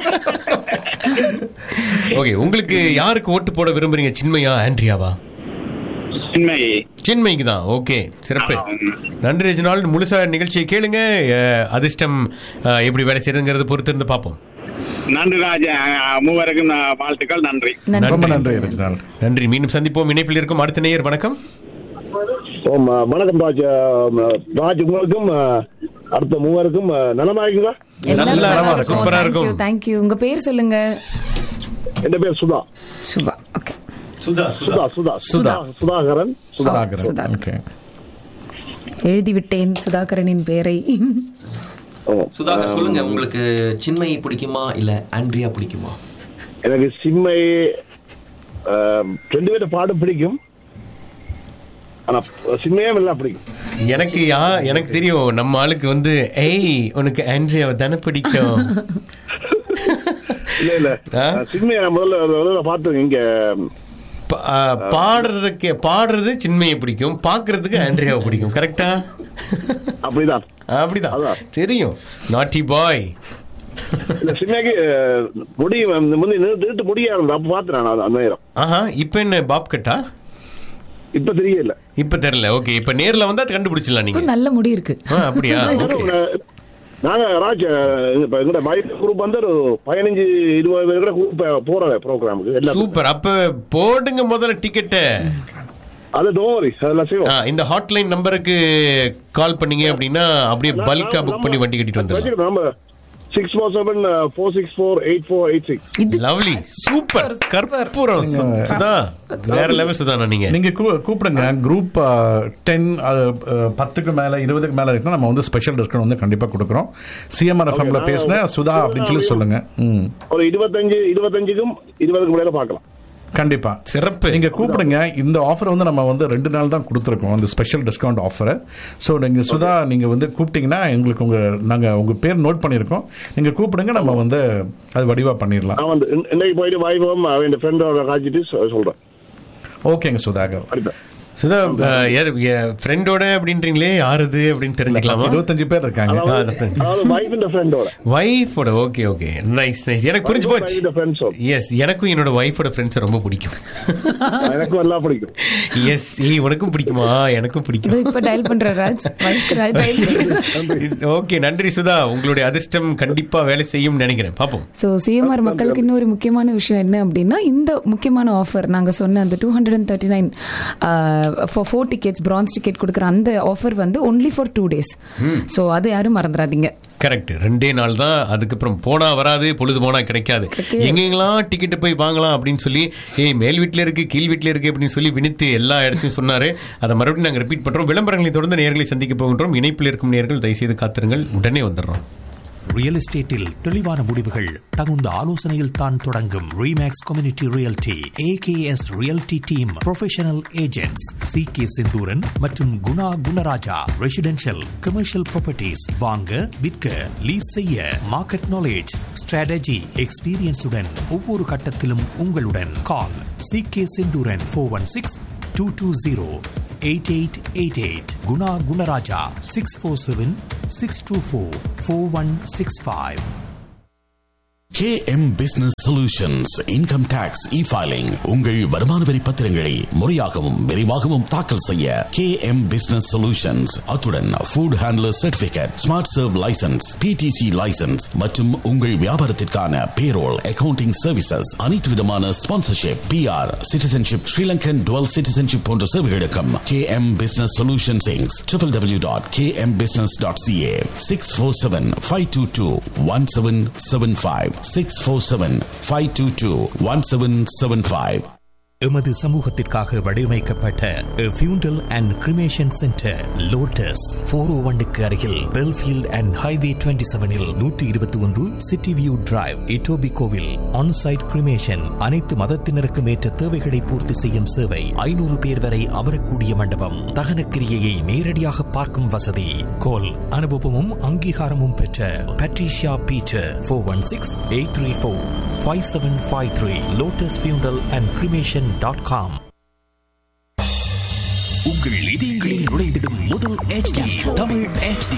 ஓகே, உங்களுக்கு யாருக்கு ஓட்டு போட விரும்புறீங்க? சின்மையா ஆண்ட்ரியாவா? சின்மைக்கு தான். ஓகே, சிறப்பு. நன்றி ரெஜினால். முழுசா நிகழ்ச்சியை கேளுங்க. அதிர்ஷ்டம் எப்படி வேலை செய்யறதுங்கிறத பொறுத்து இருந்து பார்ப்போம். நன்றி ராஜா, மூவருக்கும் வாழ்த்துக்கள். நன்றி. ரொம்ப நன்றி ரெஜினால். நன்றி. மீண்டும் சந்திப்போம். இணைப்பில் இருக்கும் அடுத்த நேயர். வணக்கம். வணக்கம் ராஜ், உங்களுக்கும் அடுத்த மூவருக்கும் நலமா இருக்குங்களா? சூப்பரா இருக்கும். தேங்க்யூ. உங்க பேர் சொல்லுங்க. என் பேர் சுதா. ஓகே. சுதாகரன். எழுதி விட்டேன் சுதாகரனின் பெயரை. சுதாகர், சொல்லுங்க, உங்களுக்கு சின்மை பிடிக்குமா இல்ல ஆண்ட்ரியா பிடிக்குமா? எனக்கு சின்மை ரெண்டு பேரும் பாடம் பிடிக்கும். ஆனா சின்மையே நல்லா பிடிக்கும். எனக்கு தெரியும், நம்ம ஆளுக்கு வந்து உனக்கு ஆண்ட்ரியாவை தானே பிடிக்கும். இல்ல சின்மையை முதல்ல பார்த்தோம். இங்க பாடுறது சின்மையை பிடிக்கும், பாக்குறதுக்கு ஆண்ட்ரியாவை பிடிக்கும். கரெக்டா? அப்படிதான் தெரியும். நாட்டி பாய். சின்மைக்கு முடி நிறுத்து முடியா இருந்தா அப்ப பாத்துறேன் அந்த நேரம். இப்ப என்ன பாப் கட்டா? இப்ப தெரியல. இப்ப தெரியல. ஓகே, இப்ப நேர்ல வந்தா கண்டுபிடிச்சிடலாம். நீங்க நல்ல முடி இருக்கு. அப்படியா? நாங்க ராஜ் எங்க மைக் குரூப் வந்து ஒரு 15-20 பேர் கூட போற ப்ரோக்ராமுக்கு. சூப்பர். அப்ப போடுங்க முதல்ல டிக்கெட். அது டோரி அதெல்லாம் செய்வோம். இந்த ஹாட்லைன் நம்பருக்கு கால் பண்ணீங்க அப்படின்னா அப்படியே பல்கா புக் பண்ணி வண்டி கட்டிட்டு வந்துடலாம். 647-464-8486. லவ்லி, சூப்பர், கற்பூரம். சுதா, வேற லெவல் சுதா. நீங்க கூப்பிடுங்க. குரூப் 10க்கு மேல 20க்கு மேல இருக்குன்னா நம்ம வந்து ஸ்பெஷல் டிஸ்கவுண்ட் வந்து கண்டிப்பா கொடுக்குறோம். சிஎம்ஆர் எஃப்எம்ல பேசுன சுதா அப்படின்னு சொல்லி சொல்லுங்க. ஒரு 25க்கும் 20க்கு மேல பார்க்கலாம். கண்டிப்பா, சிறப்பு. நீங்க கூப்பிடுங்க. இந்த ஆஃபர் வந்து நம்ம வந்து 2 நாள் தான் கொடுத்துருக்கோம், அந்த ஸ்பெஷல் டிஸ்கவுண்ட் ஆஃபர். ஸோ நீங்க சுதா நீங்க வந்து கூப்பிட்டீங்கன்னா எங்களுக்கு நாங்கள் உங்க பேர் நோட் பண்ணியிருக்கோம். நீங்க கூப்பிடுங்க, நம்ம வந்து அது வடிவா பண்ணிடலாம். இன்னைக்கு போயிட்டு வாய்ப்போம் அவன் ஃப்ரெண்டோட காய்ச்சிட்டு சொல்றேன். ஓகேங்க சுதாகர். சுதா, ஃப்ரெண்டோட அப்படின்றீங்களே, யாருது அப்படின்னு தெரிஞ்சுக்கலாமா? 25 பேர் இருக்காங்க. வைஃபோட. Okay okay, nice nice. எனக்கு புரிஞ்சு போச்சு. எஸ், எனக்கும் என்னோட வைஃபோட ஃப்ரெண்ட்ஸ் ரொம்ப பிடிக்கும். எனக்கும் எல்லாம் பிடிக்கும். எஸ், உனக்கும் பிடிக்குமா? எனக்கும் பிடிக்கும். இப்ப டயல் பண்ற ராஜ். ஓகே, நன்றி சுதா. உங்களுடைய அதிர்ஷ்டம் கண்டிப்பா வேலை செய்யும் நினைக்கிறேன். பாப்போம். சோ சிஎம்ஆர் மக்களுக்கு இன்னொரு முக்கியமான விஷயம் என்ன அப்படின்னா, இந்த முக்கியமான ஆஃபர் நாங்க சொன்ன அந்த 239 for 4 tickets bronze ticket கொடுக்குற அந்த ஆஃபர் வந்து only for 2 days. சோ அது யாரும் மறந்துடாதீங்க. கரெக்ட். 2 நாள் தான். அதுக்கப்புறம் போனா வராது, பொழுது போனா கிடைக்காது. எங்கெங்கெல்லாம் டிக்கெட் போய் வாங்கலாம் அப்படின்னு சொல்லி மேல் வீட்டில் இருக்கு, கீழ் வீட்டில் இருக்கு அப்படின்னு சொல்லி வினித்து எல்லா இடத்தையும் சொன்னாரு. அதை மறுபடியும் நாங்கள் ரிப்பீட் பண்றோம். விளம்பரங்களை தொடர்ந்து நேயர்களை சந்திக்க போகின்றோம். இணைப்பில் இருக்கும் நேயர்கள் தயவுசெய்து காத்திருங்கள், உடனே வந்துடுறோம். ரியல் எஸ்டேட்டில் தெளிவான முடிவுகள் தகுந்த ஆலோசனையில் தான் தொடங்கும். Remakes community realty, AKS realty team professional agents CK Senthuran மற்றும் Guna Gunaraja. Residential, commercial properties வாங்க, விற்க, லீஸ் செய்ய, மார்க்கெட் நாலேஜ், ஸ்ட்ராட்டஜி, எக்ஸ்பீரியன்ஸுடன் ஒவ்வொரு கட்டத்திலும் உங்களுடன். கால் CK Senthuran 416-220 8888. Guna Gunaraja 647-624-4165. KM Business Solutions Income Tax E-Filing உங்கள் வருமான வரி பத்திரங்களை முறையாகவும் விரைவாகவும் தாக்கல் செய்ய KM Business Solutions அத்துடன் Food Handler Certificate, Smart Serve License, PTC License மற்றும் உங்கள் வியாபாரத்திற்கான Payroll, Accounting Services, அனைத்து விதமான Sponsorship, PR, Citizenship, Sri Lankan Dual Citizenship போன்ற சேவைகளுக்கும் KM Business Solutions Inc. www.kmbusiness.ca 647-522-1775 647-522-1775. எமது சமூகத்திற்காக வடிவமைக்கப்பட்ட ஃபியூண்டல் அண்ட் கிரிமேஷன் சென்டர் லோட்டஸ் 401க்கு அருகில் Belfield and highway 27இல் 121 city view drive இட்டோபிகோவில் on-site cremation. அனைத்து மதத்தினருக்கும் ஏற்ற தேவைகளை பூர்த்தி செய்யும் சேவை. 500 பேர் வரை அமரக்கூடிய மண்டபம். தகன கிரியையை நேரடியாக பார்க்கும் வசதி. கோல் அனுபவமும் அங்கீகாரமும் பெற்ற பட்ரிஷியா பீட்டர் 416-834-5753. லோட்டஸ் ஃபியூண்டல் அண்ட் கிரிமேஷன் .com. உங்கள் இதயங்களில் நுழைந்திடும் முதல் HD தமிழ் HD.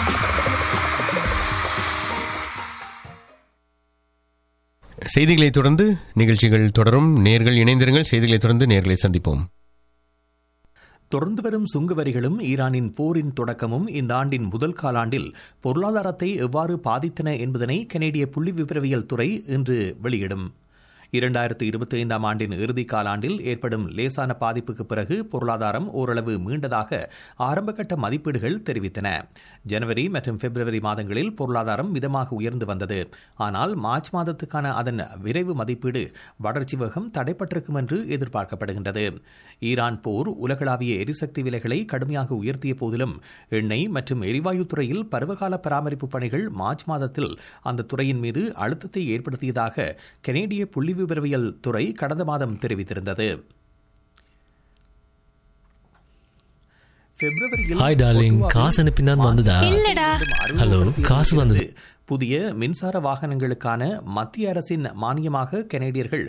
செய்திகளை தொடர்ந்து நிகழ்ச்சிகள் தொடரும். நேர்கள் இணைந்திருங்கள். செய்திகளை தொடர்ந்து நேர்களை சந்திப்போம். தொடர்ந்து வரும் சுங்க வரிகளும் ஈரானின் போரின் தொடக்கமும் இந்த ஆண்டின் முதல் காலாண்டில் பொருளாதாரத்தை எவ்வாறு பாதித்தன என்பதனை கனேடிய புள்ளி விபரவியல் துறை இன்று வெளியிடும். 2025 ஆண்டின் இறுதி காலாண்டில் ஏற்படும் லேசான பாதிப்புக்கு பிறகு பொருளாதாரம் ஓரளவு மீண்டதாக ஆரம்பகட்ட மதிப்பீடுகள் தெரிவித்தன. ஜனவரி மற்றும் பிப்ரவரி மாதங்களில் பொருளாதாரம் மிதமாக உயர்ந்து வந்தது. ஆனால் மார்ச் மாதத்துக்கான அதன் விரைவு மதிப்பீடு வளர்ச்சி வேகம் தடைப்பட்டிருக்கும் என்று எதிர்பார்க்கப்படுகின்றது. ஈரான் போர் உலகளாவிய எரிசக்தி விலைகளை கடுமையாக உயர்த்திய போதிலும் எண்ணெய் மற்றும் எரிவாயு துறையில் பருவகால பராமரிப்பு பணிகள் மார்ச் மாதத்தில் அந்த துறையின் மீது அழுத்தத்தை ஏற்படுத்தியதாக கனேடிய புள்ளி விபரவியல் துறை கடந்த மாதம் தெரிவித்திருந்தது. புதிய மின்சார வாகனங்களுக்கான மத்திய அரசின் மானியமாக கனேடியர்கள்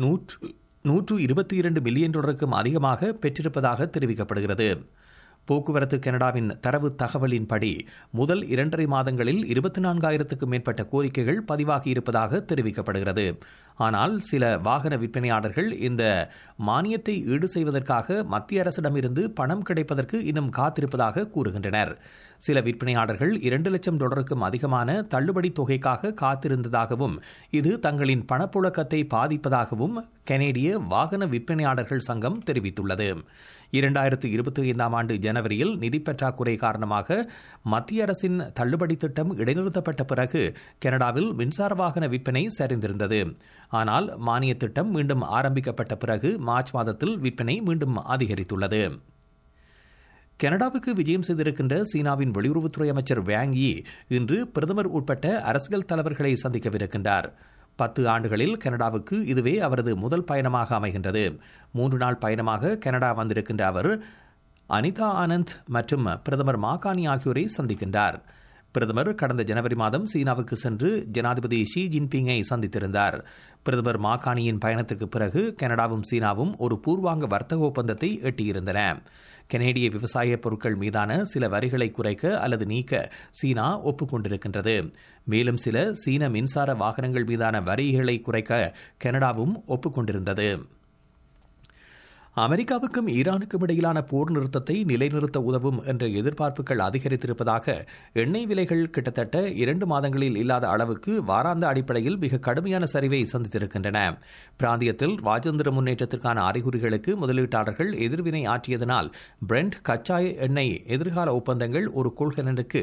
$122 மில்லியன் அதிகமாக பெற்றிருப்பதாக தெரிவிக்கப்படுகிறது. போக்குவரத்து கனடாவின் தரவு தகவலின்படி முதல் 2.5 மாதங்களில் 24,000க்கும் மேற்பட்ட கோரிக்கைகள் பதிவாகி இருப்பதாக தெரிவிக்கப்படுகிறது. ஆனால் சில வாகன விற்பனையாளர்கள் இந்த மானியத்தை ஈடு செய்வதற்காக மத்திய அரசிடமிருந்து பணம் கிடைப்பதற்கு இன்னும் காத்திருப்பதாக கூறுகின்றனர். சில விற்பனையாளர்கள் $2 லட்சம் அதிகமான தள்ளுபடி தொகைக்காக காத்திருந்ததாகவும் இது தங்களின் பணப்புழக்கத்தை பாதிப்பதாகவும் கனேடிய வாகன விற்பனையாளர்கள் சங்கம் தெரிவித்துள்ளது. 2025 ஆண்டு ஜனவரியில் நிதி பற்றாக்குறை காரணமாக மத்திய அரசின் தள்ளுபடி திட்டம் இடைநிறுத்தப்பட்ட பிறகு கனடாவில் மின்சார வாகன விற்பனை சரிந்திருந்தது. ஆனால் மானிய திட்டம் மீண்டும் ஆரம்பிக்கப்பட்ட பிறகு மார்ச் மாதத்தில் விற்பனை மீண்டும் அதிகரித்துள்ளது. கனடாவுக்கு விஜயம் செய்திருக்கின்ற சீனாவின் வெளியுறவுத்துறை அமைச்சர் வேங் யி இன்று பிரதமர் உட்பட்ட அரசியல் தலைவர்களை சந்திக்கவிருக்கின்றார். 10 ஆண்டுகளில் கனடாவுக்கு இதுவே அவரது முதல் பயணமாக அமைகின்றது. 3 நாள் பயணமாக கனடா வந்திருக்கின்ற அவர் அனிதா ஆனந்த் மற்றும் பிரதமர் மாகாணி ஆகியோரை சந்திக்கின்றார். பிரதமர் கடந்த ஜனவரி மாதம் சீனாவுக்கு சென்று ஜனாதிபதி ஷி ஜின்பிங்கை சந்தித்திருந்தார். பிரதமர் மாகாணியின் பயணத்திற்கு பிறகு கனடாவும் சீனாவும் ஒரு பூர்வாங்க வர்த்தக ஒப்பந்தத்தை எட்டியிருந்தன. கனேடிய விவசாய பொருட்கள் மீதான சில வரிகளை குறைக்க அல்லது நீக்க சீனா ஒப்புக்கொண்டிருக்கின்றது. மேலும் சில சீன மின்சார வாகனங்கள் மீதான வரிகளை குறைக்க கனடாவும் ஒப்புக்கொண்டிருந்தது. அமெரிக்காவுக்கும் ஈரானுக்கும் இடையிலான போர் நிறுத்தத்தை நிலைநிறுத்த உதவும் என்ற எதிர்பார்ப்புகள் அதிகரித்திருப்பதாக எண்ணெய் விலைகள் கிட்டத்தட்ட 2 மாதங்களில் இல்லாத அளவுக்கு வாராந்த அடிப்படையில் மிக கடுமையான சரிவை சந்தித்திருக்கின்றன. பிராந்தியத்தில் ராஜதந்திர முன்னேற்றத்திற்கான அறிகுறிகளுக்கு முதலீட்டாளர்கள் எதிர்வினை ஆற்றியதனால் பிரெண்ட் கச்சா எண்ணெய் எதிர்கால ஒப்பந்தங்கள் ஒரு கொள்கலனுக்கு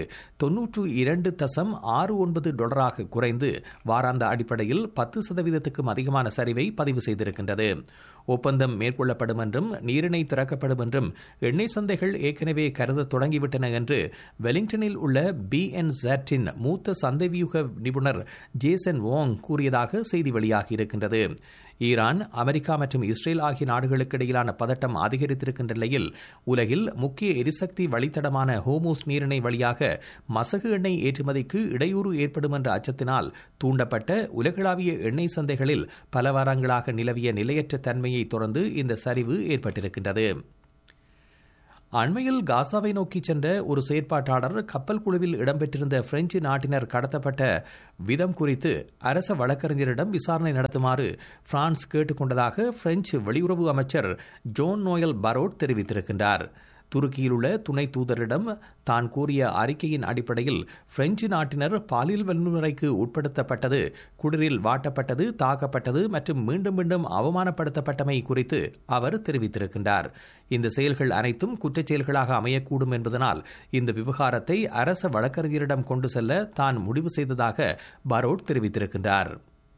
$92.69 குறைந்து வாராந்த அடிப்படையில் 10% அதிகமான சரிவை பதிவு செய்திருக்கின்றது. ஒப்பந்தம் மேற்கொள்ளப்படும் என்றும் நீரிணை திறக்கப்படும் என்றும் எண்ணெய் சந்தைகள் ஏற்கனவே கருத தொடங்கிவிட்டன என்று வெலிங்டனில் உள்ள BNZ-இன் மூத்த சந்தை வியூக நிபுணர் ஜேசன் வோங் கூறியதாக செய்தி வெளியாகி இருக்கின்றது. ஈரான், அமெரிக்கா மற்றும் இஸ்ரேல் ஆகிய நாடுகளுக்கு இடையிலான பதட்டம் அதிகரித்திருக்கின்ற நிலையில் உலகில் முக்கிய எரிசக்தி வழித்தடமான ஹோமூஸ் நீரிணை வழியாக மசகு எண்ணெய் ஏற்றுமதிக்கு இடையூறு ஏற்படும் என்ற அச்சத்தினால் தூண்டப்பட்ட உலகளாவிய எண்ணெய் சந்தைகளில் பல வாரங்களாக நிலவிய நிலையற்ற தன்மையை தொடர்ந்து இந்த சரிவு ஏற்பட்டிருக்கின்றது. அண்மையில் காசாவை நோக்கி சென்ற ஒரு செயற்பாட்டாளர் கப்பல் குழுவில் இடம்பெற்றிருந்த பிரெஞ்சு நாட்டினர் கடத்தப்பட்ட விதம் குறித்து அரச வழக்கறிஞரிடம் விசாரணை நடத்துமாறு பிரான்ஸ் கேட்டுக் கொண்டதாக பிரெஞ்சு வெளியுறவு அமைச்சர் ஜோன் நோயல் பரோட் தெரிவித்திருக்கின்றார். துருக்கியில் உள்ள துணை தூதரிடம் தான் கூறிய அறிக்கையின் அடிப்படையில் பிரெஞ்சு நாட்டினர் பாலியல் வன்முறைக்கு உட்படுத்தப்பட்டது, குளிரில் வாட்டப்பட்டது, தாக்கப்பட்டது மற்றும் மீண்டும் மீண்டும் அவமானப்படுத்தப்பட்டமை குறித்து அவர் தெரிவித்திருக்கின்றார். இந்த செயல்கள் அனைத்தும் குற்றச் செயல்களாக அமையக்கூடும் என்பதனால் இந்த விவகாரத்தை அரச வழக்கறிஞரிடம் கொண்டு செல்ல தான் முடிவு செய்ததாக பரோட் தெரிவித்திருக்கின்றார்.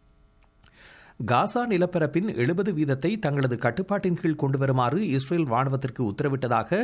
காசா நிலப்பரப்பின் 70% தங்களது கட்டுப்பாட்டின் கீழ் கொண்டு வருமாறு இஸ்ரேல் ராணுவத்திற்கு உத்தரவிட்டதாக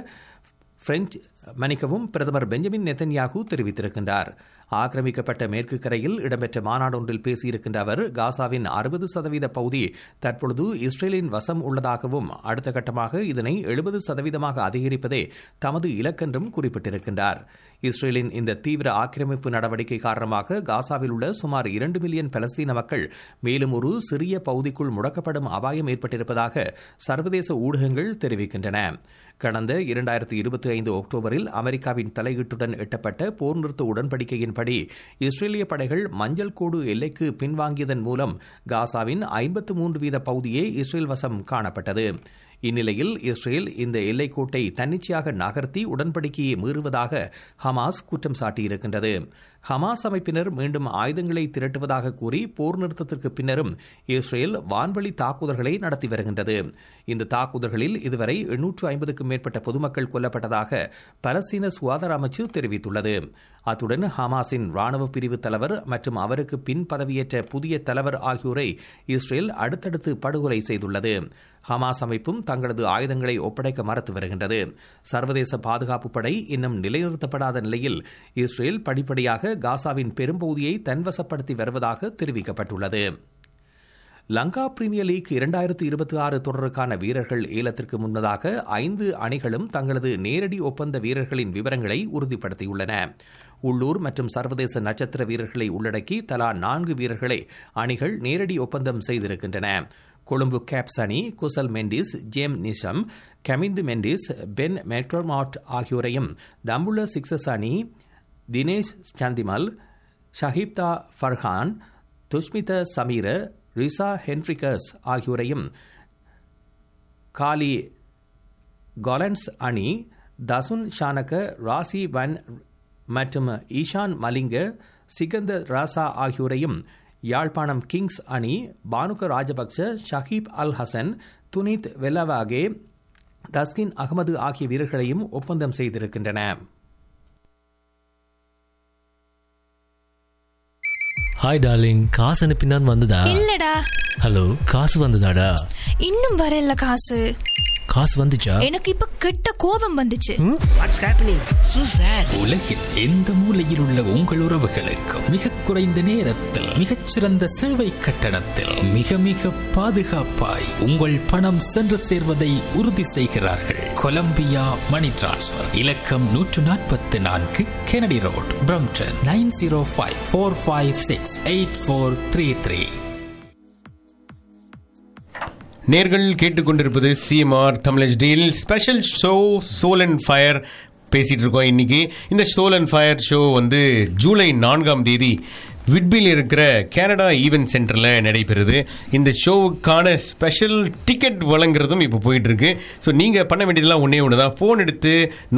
பிரதமர் பெஞ்சமின் நெத்தன்யாகு தெரிவித்திருக்கின்றார். ஆக்கிரமிக்கப்பட்ட மேற்கு கரையில் இடம்பெற்ற மாநாடொன்றில் பேசியிருக்கின்ற அவர் காசாவின் 60% பகுதி தற்பொழுது இஸ்ரேலின் வசம் உள்ளதாகவும் அடுத்த கட்டமாக இதனை 70% அதிகரிப்பதே தமது இலக்கென்றும் குறிப்பிட்டிருக்கின்றார். இஸ்ரேலின் இந்த தீவிர ஆக்கிரமிப்பு நடவடிக்கை காரணமாக காசாவில் உள்ள சுமார் 2 மில்லியன் பலஸ்தீன மக்கள் மேலும் ஒரு சிறிய பகுதிக்குள் முடக்கப்படும் அபாயம் ஏற்பட்டிருப்பதாக சர்வதேச ஊடகங்கள் தெரிவிக்கின்றன. கடந்த 2025 அக்டோபரில் அமெரிக்காவின் தலையீட்டுடன் எட்டப்பட்ட போர் நிறுத்த உடன்படிக்கையின்படி இஸ்ரேலிய படைகள் மஞ்சள் கோடு எல்லைக்கு பின்வாங்கியதன் மூலம் காசாவின் 53% பகுதியே இஸ்ரேல் வசம் காணப்பட்டது. இந்நிலையில் இஸ்ரேல் இந்த எல்லைக்கோட்டை தன்னிச்சையாக நகர்த்தி உடன்படிக்கையை மீறுவதாக ஹமாஸ் குற்றம் சாட்டியிருக்கின்றது. ஹமாஸ் அமைப்பினர் மீண்டும் ஆயுதங்களை திரட்டுவதாக கூறி போர் நிறுத்தத்திற்கு பின்னரும் இஸ்ரேல் வான்வழி தாக்குதல்களை நடத்தி வருகின்றது. இந்த தாக்குதல்களில் இதுவரை 850க்கும் மேற்பட்ட பொதுமக்கள் கொல்லப்பட்டதாக பலஸ்தீன சுகாதார அமைச்சு தெரிவித்துள்ளது. அத்துடன் ஹமாஸின் ராணுவ பிரிவு தலைவர் மற்றும் அவருக்கு பின் பதவியேற்ற புதிய தலைவர் ஆகியோரை இஸ்ரேல் அடுத்தடுத்து படுகொலை செய்துள்ளது. ஹமாஸ் அமைப்பும் தங்களது ஆயுதங்களை ஒப்படைக்க மறுத்து வருகின்றது. சர்வதேச பாதுகாப்பு படை இன்னும் நிலைநிறுத்தப்படாத நிலையில் இஸ்ரேல் படிப்படியாக காசாவின் பெரும்பகுதியை தன்வசப்படுத்தி வருவதாக தெரிவிக்கப்பட்டுள்ளது. லங்கா பிரீமியர் லீக் 2026 தொடருக்கான வீரர்கள் ஏலத்திற்கு முன்னதாக 5 அணிகளும் தங்களது நேரடி ஒப்பந்த வீரர்களின் விவரங்களை உறுதிப்படுத்தியுள்ளன. உள்ளூர் மற்றும் சர்வதேச நட்சத்திர வீரர்களை உள்ளடக்கி தலா 4 வீரர்களை அணிகள் நேரடி ஒப்பந்தம் செய்திருக்கின்றன. கொழும்பு கேப்ஸ் அணி குசல் மெண்டிஸ், ஜேம் நிஷம், கமிந்து மெண்டிஸ், பென் மெக்டர்மாட் ஆகியோரையும், தம்புள்ள சிக்ஸஸ் அணி தினேஷ் சந்திமல், ஷஹிப்தா ஃபர்ஹான், துஷ்மித சமீர, ரிசா ஹென்ரிகஸ் ஆகியோரையும், காலி காலன்ஸ் அணி தசுன் ஷானக, ராசி வன் மற்றும் ஈஷான் மலிங்க, சிகந்த ராசா ஆகியோரையும், யாழ்ப்பாணம் கிங்ஸ் அணி பானுக ராஜபக்ச, ஷஹீப் அல் ஹசன், துனித் வெல்லவாகே, தஸ்கின் அகமது ஆகிய வீரர்களையும் ஒப்பந்தம் செய்திருக்கின்றன. ஹாய் டார்லிங், காசு அனுப்பினான் வந்ததா? இல்லடா. ஹலோ, காசு வந்ததாடா? இன்னும் வரல. காசு வந்துச்சா? எனக்கு இப்ப கெட்ட கோபம் வந்துச்சு. What's happening? So sad. உலகில் எந்த மூலையில் உள்ள உங்கள் உறவுகளுக்கு மிக குறைந்த நேரத்தில் மிகச்சிறந்த சேவை கட்டணத்தில் மிக மிக பாதுகாப்பாய் உங்கள் பணம் சென்று சேர்வதை உறுதி செய்கிறார்கள். கொலம்பியா மணி டிரான்ஸ்ஃபர். இலக்கம் 144 கெனடி ரோட், பிரம்டன் 9054568433. நேர்கள் கேட்டுக்கொண்டிருப்பது CMR Tamil deal special show soul and fire பேசிட்டு இருக்கோம். இன்னைக்கு இந்த சோல் அண்ட் ஃபயர் ஷோ வந்து ஜூலை 4ஆம் தேதி விட்பில் இருக்கிற கனடா ஈவென்ட் சென்டரில் நடைபெறுது. இந்த ஷோவுக்கான ஸ்பெஷல் டிக்கெட் வழங்குறதும் இப்போ போயிட்டு இருக்கு. ஸோ நீங்கள் பண்ண வேண்டியதெல்லாம் ஒன்றே ஒன்று தான். ஃபோன் எடுத்து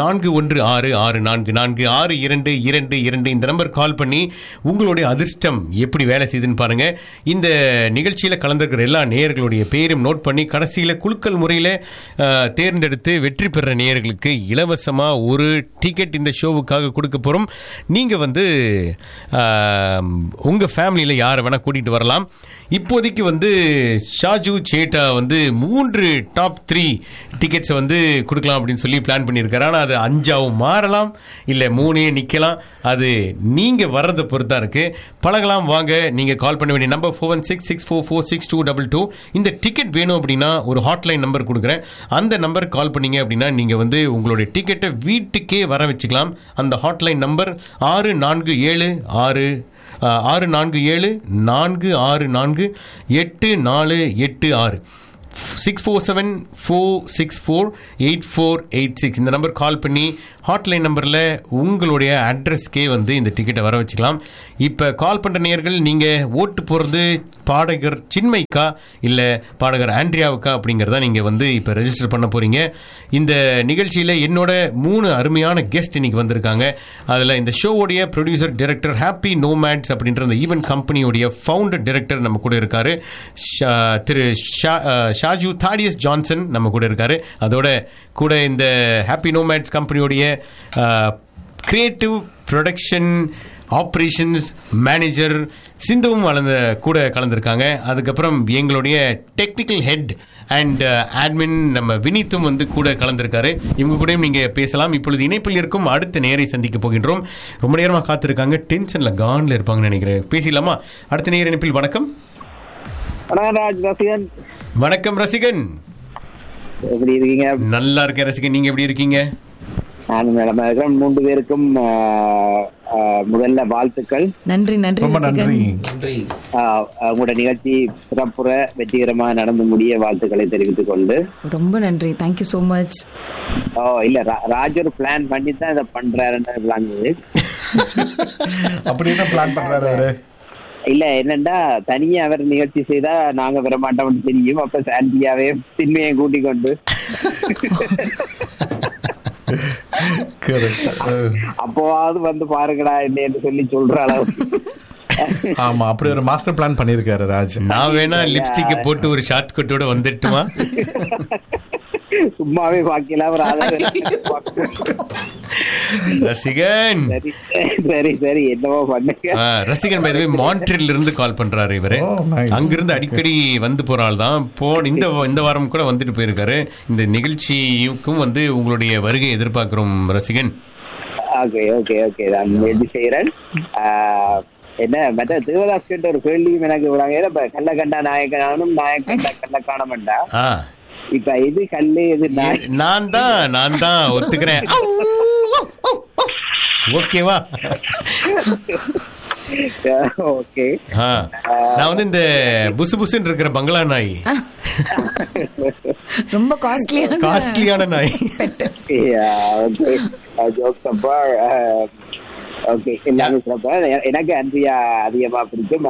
4166444222 இந்த நம்பர் கால் பண்ணி உங்களுடைய அதிர்ஷ்டம் எப்படி வேலை செய்யுதுன்னு பாருங்கள். இந்த நிகழ்ச்சியில் கலந்துருக்கிற எல்லா நேயர்களுடைய பேரும் நோட் பண்ணி கடைசியில் குலுக்கல் முறையில் தேர்ந்தெடுத்து வெற்றி பெற நேயர்களுக்கு இலவசமாக ஒரு டிக்கெட் இந்த ஷோவுக்காக கொடுக்க போகிறோம். நீங்கள் வந்து உங்கள் ஃபேமிலியில் யாரை வேணால் கூட்டிகிட்டு வரலாம். இப்போதைக்கு வந்து ஷாஜு சேட்டா வந்து 3 டாப் 3 டிக்கெட்ஸை வந்து கொடுக்கலாம் அப்படின்னு சொல்லி பிளான் பண்ணியிருக்காரு. ஆனால் அது 5ஆகவும் மாறலாம், இல்லை 3 நிற்கலாம். அது நீங்கள் வர்றதை பொறுத்தா இருக்குது. பழகலாம் வாங்க. நீங்கள் கால் பண்ண வேண்டிய நம்பர் 4166446222. இந்த டிக்கெட் வேணும் அப்படின்னா ஒரு ஹாட்லைன் நம்பர் கொடுக்குறேன். அந்த நம்பர் கால் பண்ணீங்க அப்படின்னா நீங்கள் வந்து உங்களுடைய டிக்கெட்டை வீட்டுக்கே வர வச்சுக்கலாம். அந்த ஹாட்லைன் நம்பர் 647-464-8486. 647-464-8486 இந்த நம்பர் கால் பண்ணி ஹாட்லைன் நம்பரில் உங்களுடைய அட்ரஸ்க்கே வந்து இந்த டிக்கெட்டை வர வச்சுக்கலாம். இப்போ கால் பண்ணுற நேயர்கள் நீங்கள் ஓட்டு போகிறது பாடகர் சின்மைக்கா இல்லை பாடகர் ஆண்ட்ரியாவுக்கா அப்படிங்கிறத நீங்கள் வந்து இப்போ ரெஜிஸ்டர் பண்ண போகிறீங்க. இந்த நிகழ்ச்சியில் என்னோட 3 அருமையான கெஸ்ட் இன்னைக்கு வந்திருக்காங்க. அதில் இந்த ஷோவுடைய ப்ரொடியூசர் டைரக்டர் ஹாப்பி நோமேட்ஸ் அப்படின்ற அந்த ஈவென்ட் கம்பெனியோடைய ஃபவுண்டர் டைரக்டர் நம்ம கூட இருக்காரு, திரு ஷாஜு தாடியஸ் ஜான்சன் நம்ம கூட இருக்காரு. அதோட கூட இந்த happy nomads கம்பெனியோடைய creative production operations manager சிந்துவும் கூட கலந்துருக்காங்க. அதுக்கப்புறம் எங்களுடைய டெக்னிக்கல் ஹெட் அண்ட் அட்மின் நம்ம வினித்தும் வந்து கூட கலந்துருக்காரு. இவங்க கூடயும் நீங்கள் பேசலாம். இப்பொழுது இணைப்பில் இருக்கும் அடுத்த நேரை சந்திக்க போகின்றோம். ரொம்ப நேரமாக காத்திருக்காங்க, டென்ஷனில் கான்ல இருப்பாங்கன்னு நினைக்கிறேன். பேசலாமா? அடுத்த நேர இணைப்பில். வணக்கம். வணக்கம் ரசிகன், எப்படி இருக்கீங்க? நல்லா இருக்கேன் ரசிகன், நீங்க எப்படி இருக்கீங்க? நான் நலமா இருக்கிறேன். 3 பேருக்கும் முதல்ல வாழ்த்துக்கள். நன்றி நன்றி நன்றி. உங்களோட நிகழ்ச்சி சிறப்புற வெற்றிகரமாக நடந்து முடிய வாழ்த்துக்களை தெரிவித்துக் கொண்டு ரொம்ப நன்றி. Thank you so much. இல்ல ராஜ் ஒரு பிளான் பண்ணி தான் இதை பண்றாருன்னு பிளான் அப்படி என்ன பிளான் பண்றாரு? இல்ல என்னண்டா தனியா அவர் நிகழ்ச்சி செய்தா நாங்க வர மாட்டோம்னு தெரியும். அப்ப சாண்டியாவே சின்மையை கூட்டிக் கொண்டு அப்போவாவது வந்து பாருங்கடா என்ன சொல்லி சொல்ற அளவு. ஆமா, அப்படி ஒரு மாஸ்டர் பிளான் பண்ணிருக்காரு ராஜ். நான் வேணா லிப்ஸ்டிக் போட்டு ஒரு ஷார்ட் கட்டோட வந்துட்டுமா? சும்மாவே பாக்கலாம். ரசிகன் சரி சரி என்னவோ பண்ணுங்க. ரசிகன் பை தி வே மான்ட்ரியல்ல இருந்து கால் பண்றாரு இவரு. அங்கிருந்து அடிக்கடி வந்து போற ஆள் தான். இந்த வாரம் கூட வந்துட்டு போயிருக்காரு. இந்த நிகழ்ச்சிக்கும் வந்து உங்களுடைய வருகை எதிர்பார்க்கிறோம் ரசிகன். ஓகே ஓகே ஓகே, நான் முயற்சி செய்யறேன். என்ன மற்ற தேவதாஸ் கிட்ட ஒரு கேள்வியும் எனக்கு விடாங்க. கல்ல கண்டா நாயக்கனும் நாயக்கண்டா கல்ல காண மாட்டா. இப்ப இது கல்லு இது நான் தான் ஒத்துக்கிறேன். ஓகேவா? ஓகே. நான் வந்து இந்த புசு புசுன்னு இருக்கிற பங்களா நாய், ரொம்ப காஸ்ட்லியான நாய். எனக்கு அன்றியா அதிகமா பிடிக்கும்.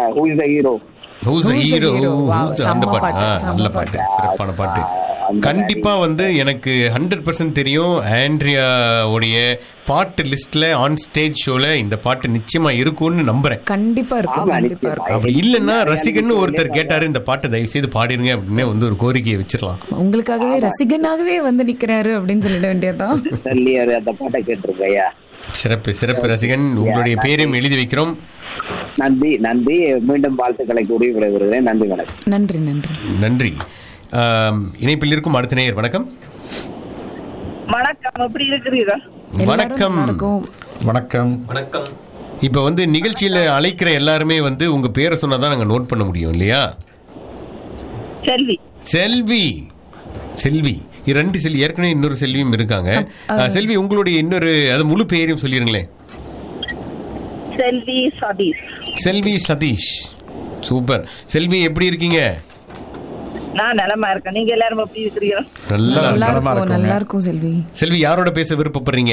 அந்த பாட்டு நல்ல பாட்டு, சிறப்பான பாட்டு. கண்டிப்பா வந்து எனக்கு 100% தெரியும். ஆண்ட்ரியாவுடைய பாட்டு லிஸ்ட்ல ஆன் ஸ்டேஜ் ஷோல இந்த பாட்டு நிச்சயமா இருக்கும்னு நம்புறேன். கண்டிப்பா இருக்கும். அப்படி இல்லன்னா ரசிகன் ஒருத்தர் கேட்டாரு இந்த பாட்டை தயவு செய்து பாடிருங்க அப்படின்னு வந்து ஒரு கோரிக்கையை வச்சிடலாம். உங்களுக்காகவே ரசிகனாகவே வந்து நிக்கிறாரு அப்படின்னு சொல்லிட வேண்டியதுதான். அந்த பாட்டை கேட்டிருக்கையா? சிறப்பு சிறப்பு ரசிகன், உங்களுடைய பேரையும் எழுதி வைக்கிறோம். நன்றி நன்றி. மீண்டும் வாழ்த்துக்களை கூறி விடைபெறுகிறேன். நன்றி வணக்கம். நன்றி நன்றி நன்றி. இணைப்பில் இருக்கும் அடுத்த நேயர். வணக்கம். வணக்கம், எப்படி இருக்கிறீர்கள்? வணக்கம் வணக்கம் வணக்கம். இப்ப வந்து நிகழ்ச்சியில அழைக்கிற எல்லாருமே வந்து உங்க பேரை சொன்னாதான் நாங்க நோட் பண்ண முடியும் இல்லையா? செல்வி. செல்வி செல்வி ரெண்டு செல்வி, ஏற்கனவே இன்னொரு செல்வியும் இருக்காங்க. செல்வி, உங்களுடைய இன்னொரு அது முழு பெயரையும் சொல்லிருங்களேன். செல்வி சதீஷ். செல்வி சதீஷ், சூப்பர். செல்வி எப்படி இருக்கீங்க? நான் நலமா இருக்கேன். நீங்க எல்லாரும் எப்படி இருக்கிறீங்க? நல்லா இருக்கும் செல்வி. செல்வி, யாரோட பேச விருப்பப்படுறீங்க?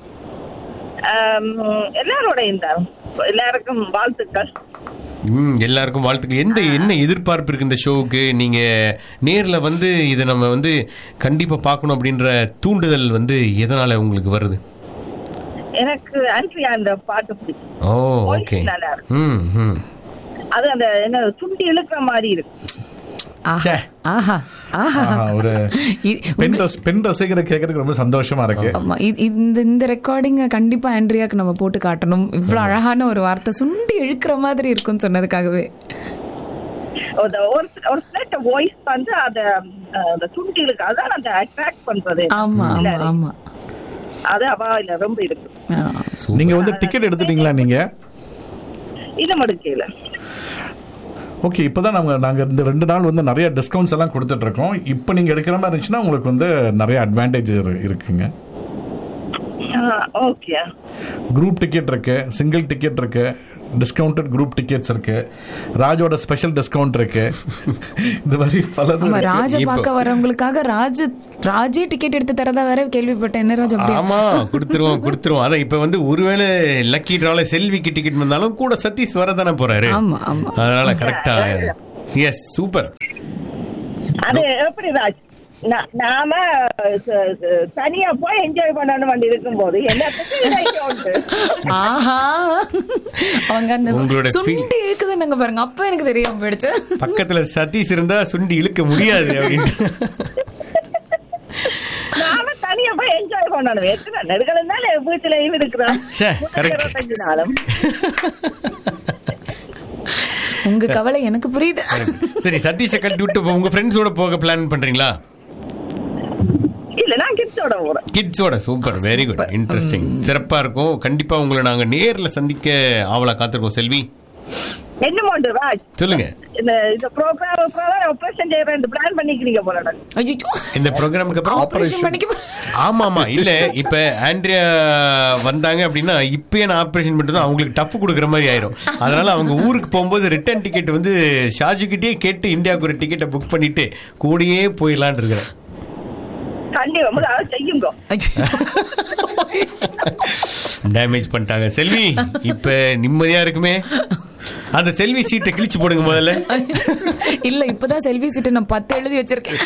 எல்லாரோட எல்லாருக்கும் வாழ்த்துக்கள். எல்லாருக்கும் வாழ்த்துக்கள். என்ன எதிர்பார்ப்பு இருக்கு இந்த ஷோவுக்கு? நீங்க நேர்ல வந்து இதை நம்ம வந்து கண்டிப்பா பார்க்கணும் அப்படின்ற தூண்டுதல் வந்து எதனால உங்களுக்கு வருது? எனக்கு ஆண்ட்ரியா அந்த பாட்டு பிடிக்கும். ஓ ஓகே. அது அந்த என்ன சுண்டி இழுக்கிற மாதிரி இருக்கு. ஒரு பெண் ரசிகரை கேட்கறதுக்கு ரொம்ப சந்தோஷமா இருக்கு. இந்த ரெக்கார்டிங் கண்டிப்பா ஆண்ட்ரியாக்கு நம்ம போட்டு காட்டணும். இவ்வளவு அழகான ஒரு வார்த்தை சுண்டி இழுக்கிற மாதிரி இருக்குன்னு சொன்னதுக்காகவே. ஒரு ஸ்லெட் வாய்ஸ் வந்து அந்த சுண்டி இழுக்க அதான் அந்த அட்ராக்ட் பண்றது. ஆமா ஆமா, அது அவாயில ரொம்ப இருக்கு. நீங்க வந்து டிக்கெட் எடுத்துட்டீங்களா? நீங்க இன்னும் எடுக்கல. ஓகே, இப்போதான் நாங்கள் இந்த 2 நாள் வந்து நிறைய டிஸ்கவுண்ட்ஸ் எல்லாம் கொடுத்துட்டு இருக்கோம். இப்போ நீங்கள் எடுக்கிற மாதிரி இருந்துச்சுன்னா உங்களுக்கு வந்து நிறைய அட்வான்டேஜ் இருக்குங்க. ஓகே. குரூப் டிக்கெட் இருக்கு, சிங்கிள் டிக்கெட் இருக்கு, டிஸ்கவுண்டட் குரூப் டிக்கெட்ஸ் இருக்கு, ராஜோட ஸ்பெஷல் டிஸ்கவுண்ட் இருக்கு. இந்த மாதிரி பலது. ராஜ பார்க்க வரவங்களுக்காக ராஜே டிக்கெட் எடுத்து தரதா வேற கேள்விப்பட்டேன். என்ன ராஜ்? ஆமா, கொடுத்துருவோம். அதான் இப்ப வந்து ஒருவேளை லக்கி டிரால செல்விக்கு டிக்கெட் வந்தாலும் கூட சதீஷ் வரதானே போறாரு. அதனால கரெக்டா. S, super. அது எப்படி ராஜ், நாம தனியா போய் என்ஜாய் பண்ணணும் வண்டி இருக்கும் போது அவங்க அந்த சுண்டி இழுக்குது நாங்க பாருங்க, அப்ப எனக்கு தெரியாம போயிடுச்சு. பக்கத்துல சதீஷ் இருந்தா சுண்டி இழுக்க முடியாது அப்படின்னு நாம தனியா போய் என்ஜாய் பண்ணணும். எத்தனை நெருக்கல் இருந்தாலும் வீட்டுலயும் இருக்கிறோம். உங்க கவலை எனக்கு புரியுது. சரி, சதீஷை கட்டி விட்டு உங்க ஃப்ரெண்ட்ஸோட போக பிளான் பண்றீங்களா? இல்ல, நான் கிட்ஸோட போறேன். கிட்ஸோட. சூப்பர், வெரி குட், இன்ட்ரெஸ்டிங், சிறப்பா இருக்கும். கண்டிப்பா உங்களை நாங்க நேர்ல சந்திக்க ஆவலா காத்திருக்கோம். செல்வி, என்ன மாண்டு ராஜ் சொல்லுங்க. இந்த ப்ரோகிராம் ஆபரேஷன் செய்யறேன் பிளான் பண்ணிக்கிறீங்க போல. ஐயோ, இந்த ப்ரோகிராமுக்கு அப்புறம் ஆபரேஷன் பண்ணிக்க. ஆமா இல்ல, இப்ப ஆண்ட்ரியா வந்தாங்க அப்படின்னா இப்பயே நான் ஆபரேஷன் பண்ணிட்டு அவங்களுக்கு டஃப் கொடுக்குற மாதிரி ஆயிரும். அதனால அவங்க ஊருக்கு போகும்போது ரிட்டர்ன் டிக்கெட் வந்து ஷாஜு கிட்டே கேட்டு இந்தியாவுக்கு ஒரு டிக்கெட்டை புக் பண்ணிட்டு கூடயே போயிடலான் இருக்கிறேன். டேமேஜ் பண்ணிட்டாங்க செல்வி. இப்ப நிம்மதியா இருக்குமே. அந்த செல்வி சீட்டை கிழிச்சு போடுங்க முதல்ல. இல்ல, இப்பதான் செல்வி சீட்டை நான் 10 எழுதி வச்சிருக்கேன்.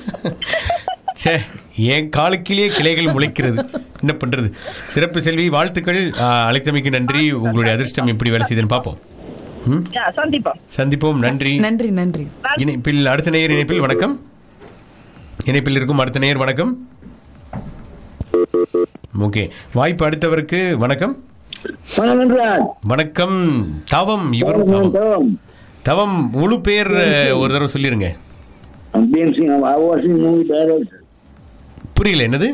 என் காலுக்கிலேயே கிளைகள் முளைக்கிறது, என்ன பண்றது. சிறப்பு செல்வி, வாழ்த்துக்கள். அழைத்தமைக்கு நன்றி. உங்களுடைய அதிர்ஷ்டம் எப்படி வேலை செய்யுதுன்னு பார்ப்போம். சந்திப்போம். நன்றி. இணைப்பில் அடுத்த நேயர் இணைப்பில். வணக்கம். இணைப்பில் இருக்கும் அடுத்த நேயர். வணக்கம். ஓகே, வாய்ப்பு அடுத்தவருக்கு. வணக்கம். வணக்கம். தவம். இவரும் தவம். முழு பேர் ஒரு தடவை சொல்லிருங்க. புரியல, என்னது?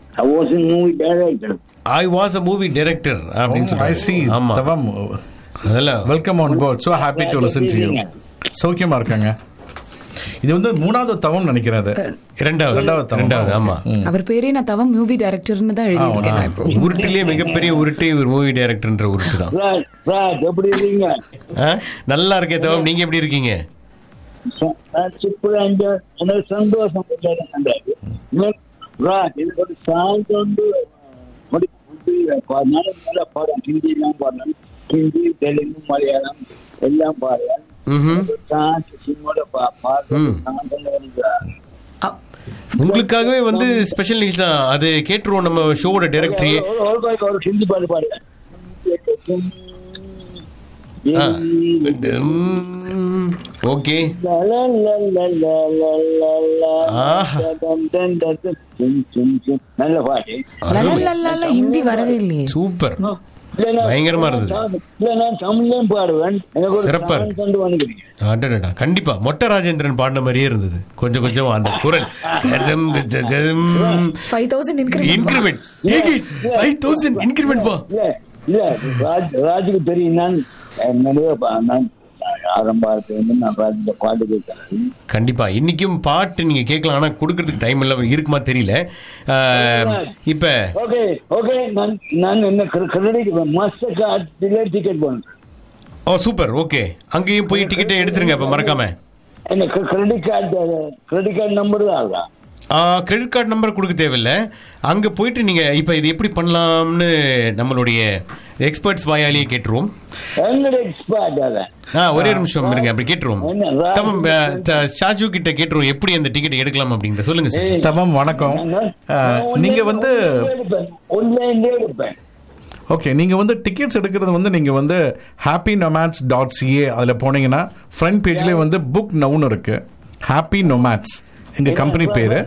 I was a movie director அப்படின்னு சொல்றாங்க. ஆமா, தவம். அதெல்லாம் welcome on board. So happy to listen to you. சௌக்கியமா இருக்காங்க. இது வந்து 3வது தவம் நினைக்கிறது. 2வது. ஆமா, அவர் பேரே நான் தவம் மூவி டைரக்டர்னு தான் எழுதியிருக்கேன். உருட்டிலேயே மிகப்பெரிய உருட்டு ஒரு மூவி டைரக்டர்ன்ற உருட்டு தான். எப்படி இருக்கீங்க? நல்லா இருக்கே தவம், நீங்க எப்படி இருக்கீங்க? எனக்கு சந்தோஷம். எனக்கு ஒரு சாங் வந்து நல்லா பாடுறேன். ஹிந்திலாம் பாடுறேன். ஹிந்தி, தெலுங்கு, மலையாளம் எல்லாம் பாடுறேன். உங்களுக்காகவே வந்து ஸ்பெஷல் நிகழ்ச்சி தான் அது. கேட்டுருவோம் நம்ம ஷோவோட டைரக்டரியே. ஒரு ஹிந்தி பாட்டு பாடுறேன். ஓகே. நல்ல பாட்டு. ஹிந்தி வரவே இல்லையே. சூப்பர், பயங்கரமா இருந்தது. சிறப்பா இருக்கு. கண்டிப்பா மொட்டை ராஜேந்திரன் பாடின மாதிரியே இருந்தது. கொஞ்சம் கொஞ்சம் அந்த குரல். 5000 இன்கிரிமெண்ட். 5000 இன்கிரிமெண்ட் பா. இல்ல, ராஜுக்கு தெரியும். நான் கண்டிப்பா இன்னைக்கும் பாட்டு நீங்க கேட்கலாம். ஆனா கொடுக்கறதுக்கு டைம் இல்ல, இருக்குமா தெரியல. இப்ப நான் என்ன டிக்கெட் போனேன். ஓ சூப்பர். ஓகே, அங்கேயும் போய் டிக்கெட்டை எடுத்துருங்க இப்ப மறக்காம. என்ன கிரெடிட் கார்டு நம்பர் தான். கிரெடிட் கார்டு நம்பர் கொடுக்க தேவையில்லை. அங்கே போயிட்டு நீங்கள் இப்போ இது எப்படி பண்ணலாம்னு நம்மளுடைய எக்ஸ்பர்ட்ஸ் வாயாலேயே கேட்டுருவோம். ஒரே நிமிஷம் இருங்க, அப்படி கேட்டுருவோம். தமம் ஷாஜு கிட்ட கேட்டுருவோம் எப்படி அந்த டிக்கெட் எடுக்கலாம் அப்படிங்கிற. சொல்லுங்க சார். தமம் வணக்கம். நீங்க வந்து ஓகே, நீங்க வந்து டிக்கெட்ஸ் எடுக்கிறது வந்து நீங்க வந்து happynomads.ca அதுல போனீங்கன்னா ஃப்ரண்ட் பேஜ்லேயே வந்து புக் நவுன்னு இருக்கு. ஹாப்பி நொமாட்ஸ் எங்க கம்பெனி பேரு.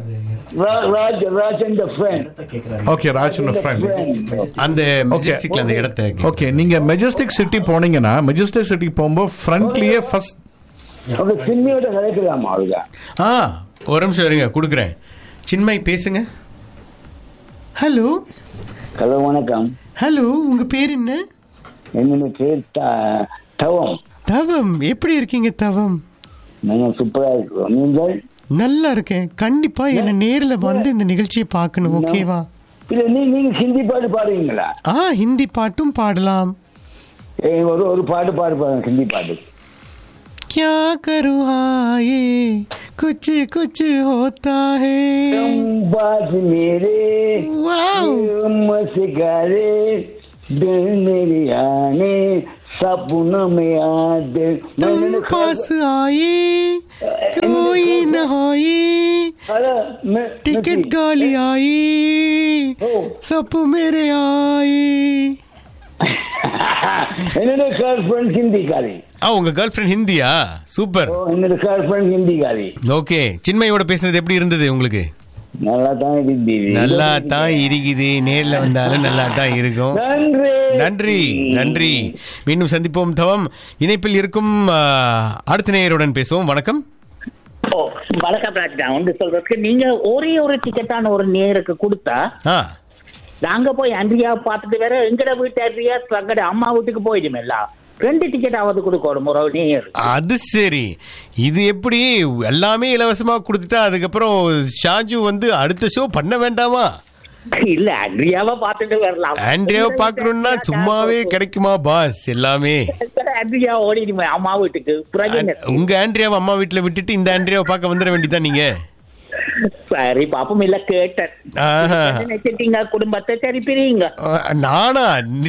Okay, Raj and friend. அந்த மெஜஸ்டிக்ல அந்த இடத்தை. ஓகே, நீங்க மெஜஸ்டிக் சிட்டி போனீங்கன்னா மெஜஸ்டிக் சிட்டி போகும்போது ஃப்ரண்ட்லயே ஃபர்ஸ்ட் ஒரு நிமிஷம் இருங்க, கொடுக்குறேன். சின்மய் பேசுங்க. ஹலோ. ஹலோ, வணக்கம். ஹலோ, உங்க பேர் என்ன? என்னோட பேர் தவம். தவம், எப்படி இருக்கீங்க தவம்? சூப்பரா இருக்கோம். நீங்கள்? நல்லா இருக்கேன். கண்டிப்பா என்ன நேர்ல வந்து இந்த நிகழ்ச்சியை பார்க்கணும். ஓகேவா? இல்ல, நீங்க ஹிந்தி பாட்டு பாடுவீங்களா? ஹிந்தி பாட்டும் பாடலாம். ஒரு பாட்டு பாடுப்பாங்க ஹிந்தி பாட்டு. क्या करूँ हाँ ये कुछ कुछ होता है बात मेरे मस्कारे दिल मेरी आने सपनों में याद तुम पास आए कोई न आए टिकट गाली आई सब मेरे आए. என்னோட கேர்ள் ஃப்ரெண்ட் ஹிந்திக்காரி. உங்க கேர்ள் ஃப்ரெண்ட் ஹிந்தியா? சூப்பர். என்னோட கேர்ள் ஃப்ரெண்ட் ஹிந்திக்காரி. ஓகே, சின்மயோட பேசுனது எப்படி இருந்தது உங்களுக்கு? நல்லா தான் இருக்குது. நல்லா தான் இருக்குது. நேர்ல வந்தாலும் நல்லா தான் இருக்கும். நன்றி நன்றி. மீண்டும் சந்திப்போம். தவம் இணைப்பில் இருக்கும் அடுத்த நேயருடன் பேசுவோம். வணக்கம். வணக்கம் ராஜா. ஒன்று சொல்றதுக்கு, நீங்க ஒரே ஒரு டிக்கெட்டான ஒரு நேருக்கு கொடுத்தா நாங்க போய் அன்றியா பார்த்துட்டு வேற எங்கட வீட்டு அன்றியா எங்கட அம்மா வீட்டுக்கு போயிடுமேல, 2 டிக்கெட் ஆவது கொடுக்கணும் ஒரு நேர். அது சரி. இது எப்படி எல்லாமே இலவசமா கொடுத்துட்டா அதுக்கப்புறம் ஷாஜு வந்து அடுத்த ஷோ பண்ண வேண்டாமா? இல்ல, ஆண்ட்ரியாவை பார்த்துட்டு வரலாம். ஆண்ட்ரியாவை பார்க்கணும்னா சும்மாவே கிடைக்குமா பாஸ்? எல்லாமே ஆண்ட்ரியா ஓடிடுமே அம்மா வீட்டுக்கு. உங்க ஆண்ட்ரியாவை அம்மா வீட்டுல விட்டுட்டு இந்த ஆண்ட்ரியாவை பார்க்க வந்துட வேண்டியதான் நீங்க. சரி பாப்போம். இல்ல கேட்டேன், நினைச்சிட்டீங்க குடும்பத்தை சரி பிரியுங்க. நானா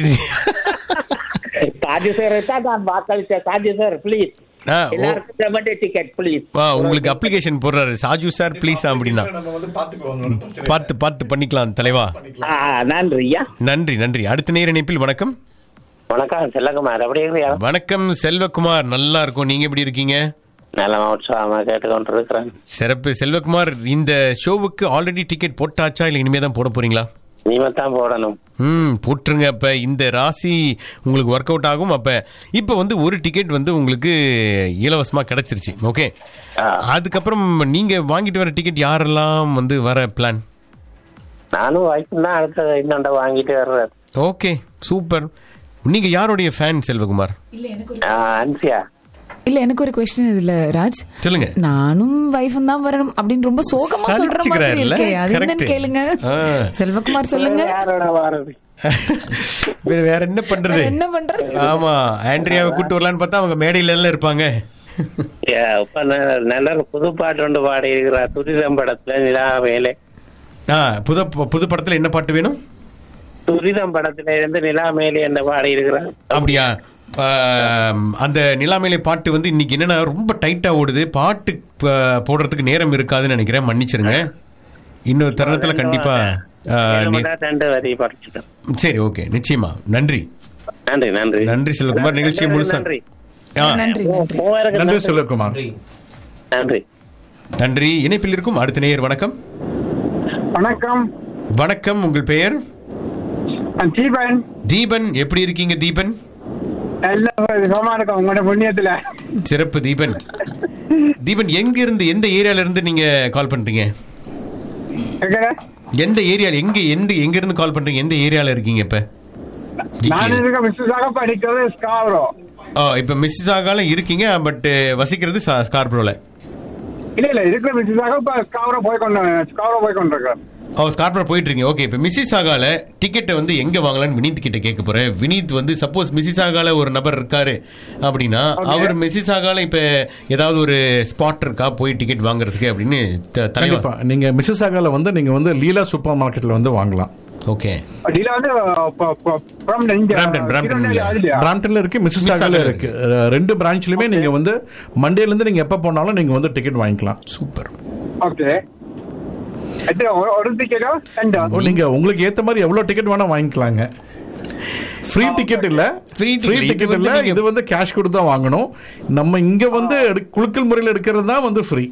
சாஜு சார் தான் வாக்களிச்சேன். சாஜு சார் ப்ளீஸ் எல்லாருக்கும் டிக்கெட் ப்ளீஸ். உங்களுக்கு அப்ளிகேஷன் போடுறாரு சாஜு சார் ப்ளீஸ் அப்படின்னா பார்த்து பண்ணிக்கலாம் தலைவா. நன்றியா. நன்றி நன்றி. அடுத்த நேர இணைப்பில் வணக்கம். வணக்கம் செல்வகுமார், எப்படி இருக்கீங்க? வணக்கம் செல்வகுமார், நல்லா இருக்கும். நீங்க எப்படி இருக்கீங்க? நல்ல உற்சாகமா கேட்டுக்கொண்டு இருக்கிறேன். சிறப்பு. செல்வகுமார், இந்த ஷோவுக்கு ஆல்ரெடி டிக்கெட் போட்டாச்சா இல்ல இனிமே தான் போட போறீங்களா? இனிமே தான் போடணும். போட்டுருங்க. அப்ப இந்த ராசி உங்களுக்கு ஒர்க் அவுட் ஆகும். அப்ப இப்ப வந்து ஒரு டிக்கெட் வந்து உங்களுக்கு இலவசமா கிடைச்சிருச்சு. ஓகே, அதுக்கப்புறம் நீங்க வாங்கிட்டு வர டிக்கெட் யாரெல்லாம் வந்து வர பிளான்? நானும் வாய்ப்பு தான் அடுத்த இன்னொண்ட வாங்கிட்டு வர்றேன். Okay, super. நீங்க யாருடைய ஃபேன் செல்வகுமார்? அன்சியா. இல்ல, எனக்கு ஒரு क्वेश्चन இதுல ராஜ். சொல்லுங்க. நானும் வைஃபும் தான் வரணும் அப்படின்னு ரொம்ப சோகமா சொல்ற மாதிரி இருக்கே, அது என்னன்னு கேளுங்க. செல்வகுமார் சொல்லுங்க. வேற என்ன பண்றது? ஆமா, ஆண்ட்ரியாவை கூட்டு வரலான்னு பார்த்தா அவங்க மேடையில எல்லாம் இருப்பாங்க. நல்ல புது பாட்டு ஒன்று பாடி இருக்கிறா துரிதம் படத்துல நிலா மேலே. புது படத்துல என்ன பாட்டு வேணும்? துரிதம் படத்துல இருந்து நிலா மேலே என்ன பாடி இருக்கிறான். அப்படியா? அந்த நிலாமையிலே பாட்டு வந்து இன்னைக்கு என்னன்னா ரொம்ப டைட்டா ஓடுது. பாட்டு போடுறதுக்கு நேரம் இருக்காதுன்னு நினைக்கிறேன், மன்னிச்சிருங்க. இன்னொரு தருணத்துல கண்டிப்பா. சரி, ஓகே, நிச்சயமா. நன்றி நன்றி நன்றி நன்றி செல்வகுமார். நிகழ்ச்சியை முழுசா நன்றி செல்வகுமார். நன்றி நன்றி. இணைப்பில் இருக்கும் அடுத்த நேயர். வணக்கம். வணக்கம். வணக்கம், உங்கள் பெயர்? தீபன். தீபன், எப்படி இருக்கீங்க தீபன்? சிறப்பு தீபன். தீபன், எங்க இருந்து, எந்த ஏரியால இருந்து நீங்க கால் பண்றீங்க? எந்த ஏரியால, எங்க இருந்து கால் பண்றீங்க? எந்த ஏரியால இருக்கீங்க இப்ப? இப்ப மிஸ்ஸிசாகால இருக்கீங்க, பட் வசிக்கிறது ஸ்கார்பரோல. இல்ல இருக்கிற மிஸ்ஸிசாகா இப்ப ஸ்கார்பரோ போய் கொண்டிருக்கேன். ஸ்கார்பரோ போயிட்டு இருக்கீங்க. ஓகே, இப்போ மிஸ்ஸிசாகால டிக்கெட்டை வந்து எங்க வாங்கலாம்னு வினீத் கிட்ட கேட்க போறேன். வினீத் வந்து சப்போஸ் மிஸ்ஸிசாகால ஒரு நபர் இருக்காரு அப்படின்னா, அவர் மிஸ்ஸிசாகால இப்ப ஏதாவது ஒரு ஸ்பாட் இருக்கா போய் டிக்கெட் வாங்குறதுக்கு அப்படின்னு? கண்டிப்பா நீங்க மிஸ்ஸிசாகால வந்து நீங்க வந்து லீலா சூப்பர் மார்க்கெட்ல வந்து வாங்கலாம். ஓகே, பிராம்டன்ல இருக்கு, மிஸ்ஸிசாகால இருக்கு. 2 பிரான்ச்லயுமே நீங்க வந்து மண்டேல இருந்து நீங்க எப்ப போனாலும் நீங்க வந்து டிக்கெட் வாங்கிக்கலாம். சூப்பர். ஓகே, நீங்க உங்களுக்கு ஏத்த மாதிரி எவ்வளவு டிக்கெட் வேணா வாங்கிக்கலாங்க. ஃப்ரீ டிக்கெட் இல்ல, ஃப்ரீ டிக்கெட் இல்ல, இது வந்து கேஷ் கொடுத்து தான் வாங்கணும். நம்ம இங்க வந்து குலுக்கல் முறையில் எடுக்கிறது தான் வந்து ஃப்ரீ.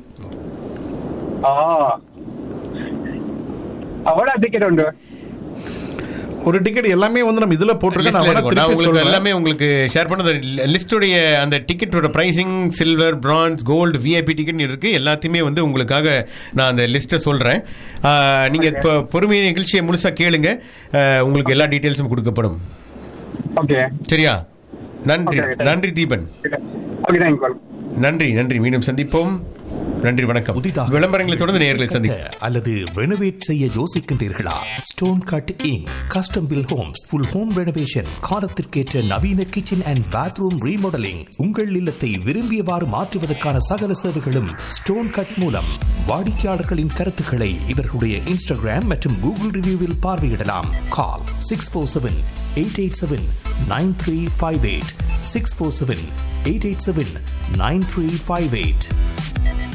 ஒரு டிக்கெட் எல்லாமே வந்து நம்ம இதுல போட்டுருக்கோம். எல்லாமே உங்களுக்கு ஷேர் பண்ண லிஸ்டுடைய அந்த டிக்கெட்டோட pricing silver, France, gold, VIP ticket இருக்கு. எல்லாத்தையுமே வந்து உங்களுக்காக நான் அந்த லிஸ்ட்டை சொல்றேன். நீங்க இப்போ பொறுமையை நிகழ்ச்சியை முழுசா கேளுங்க, உங்களுக்கு எல்லா டீட்டெயில்ஸும் கொடுக்கப்படும். சரியா? நன்றி நன்றி தீபன். நன்றி நன்றி, மீண்டும் சந்திப்போம். நன்றி, வணக்கம். விளம்பரங்களை தொடர்ந்து நேயர்களை சந்திக்க அல்லது ரெனோவேட் செய்ய யோசிக்கின்றீர்களா? Stone cut ink custom bill Holmes full home renovation, காலத்திற்கேற்ற நவீன கிச்சன் அண்ட் பாத்ரூம் ரீமாடலிங், உங்கள் இல்லத்தை விரும்பியவாறு மாற்றுவதற்கான சகல சேவைகளும் ஸ்டோன் கட் மூலம். வாடிக்கையாளர்களின் கருத்துக்களை இவர்களுடைய இன்ஸ்டாகிராம் மற்றும் கூகுள் ரிவ்யூவில் பார்வையிடலாம். கால் 647-887-9358 647-887-9358.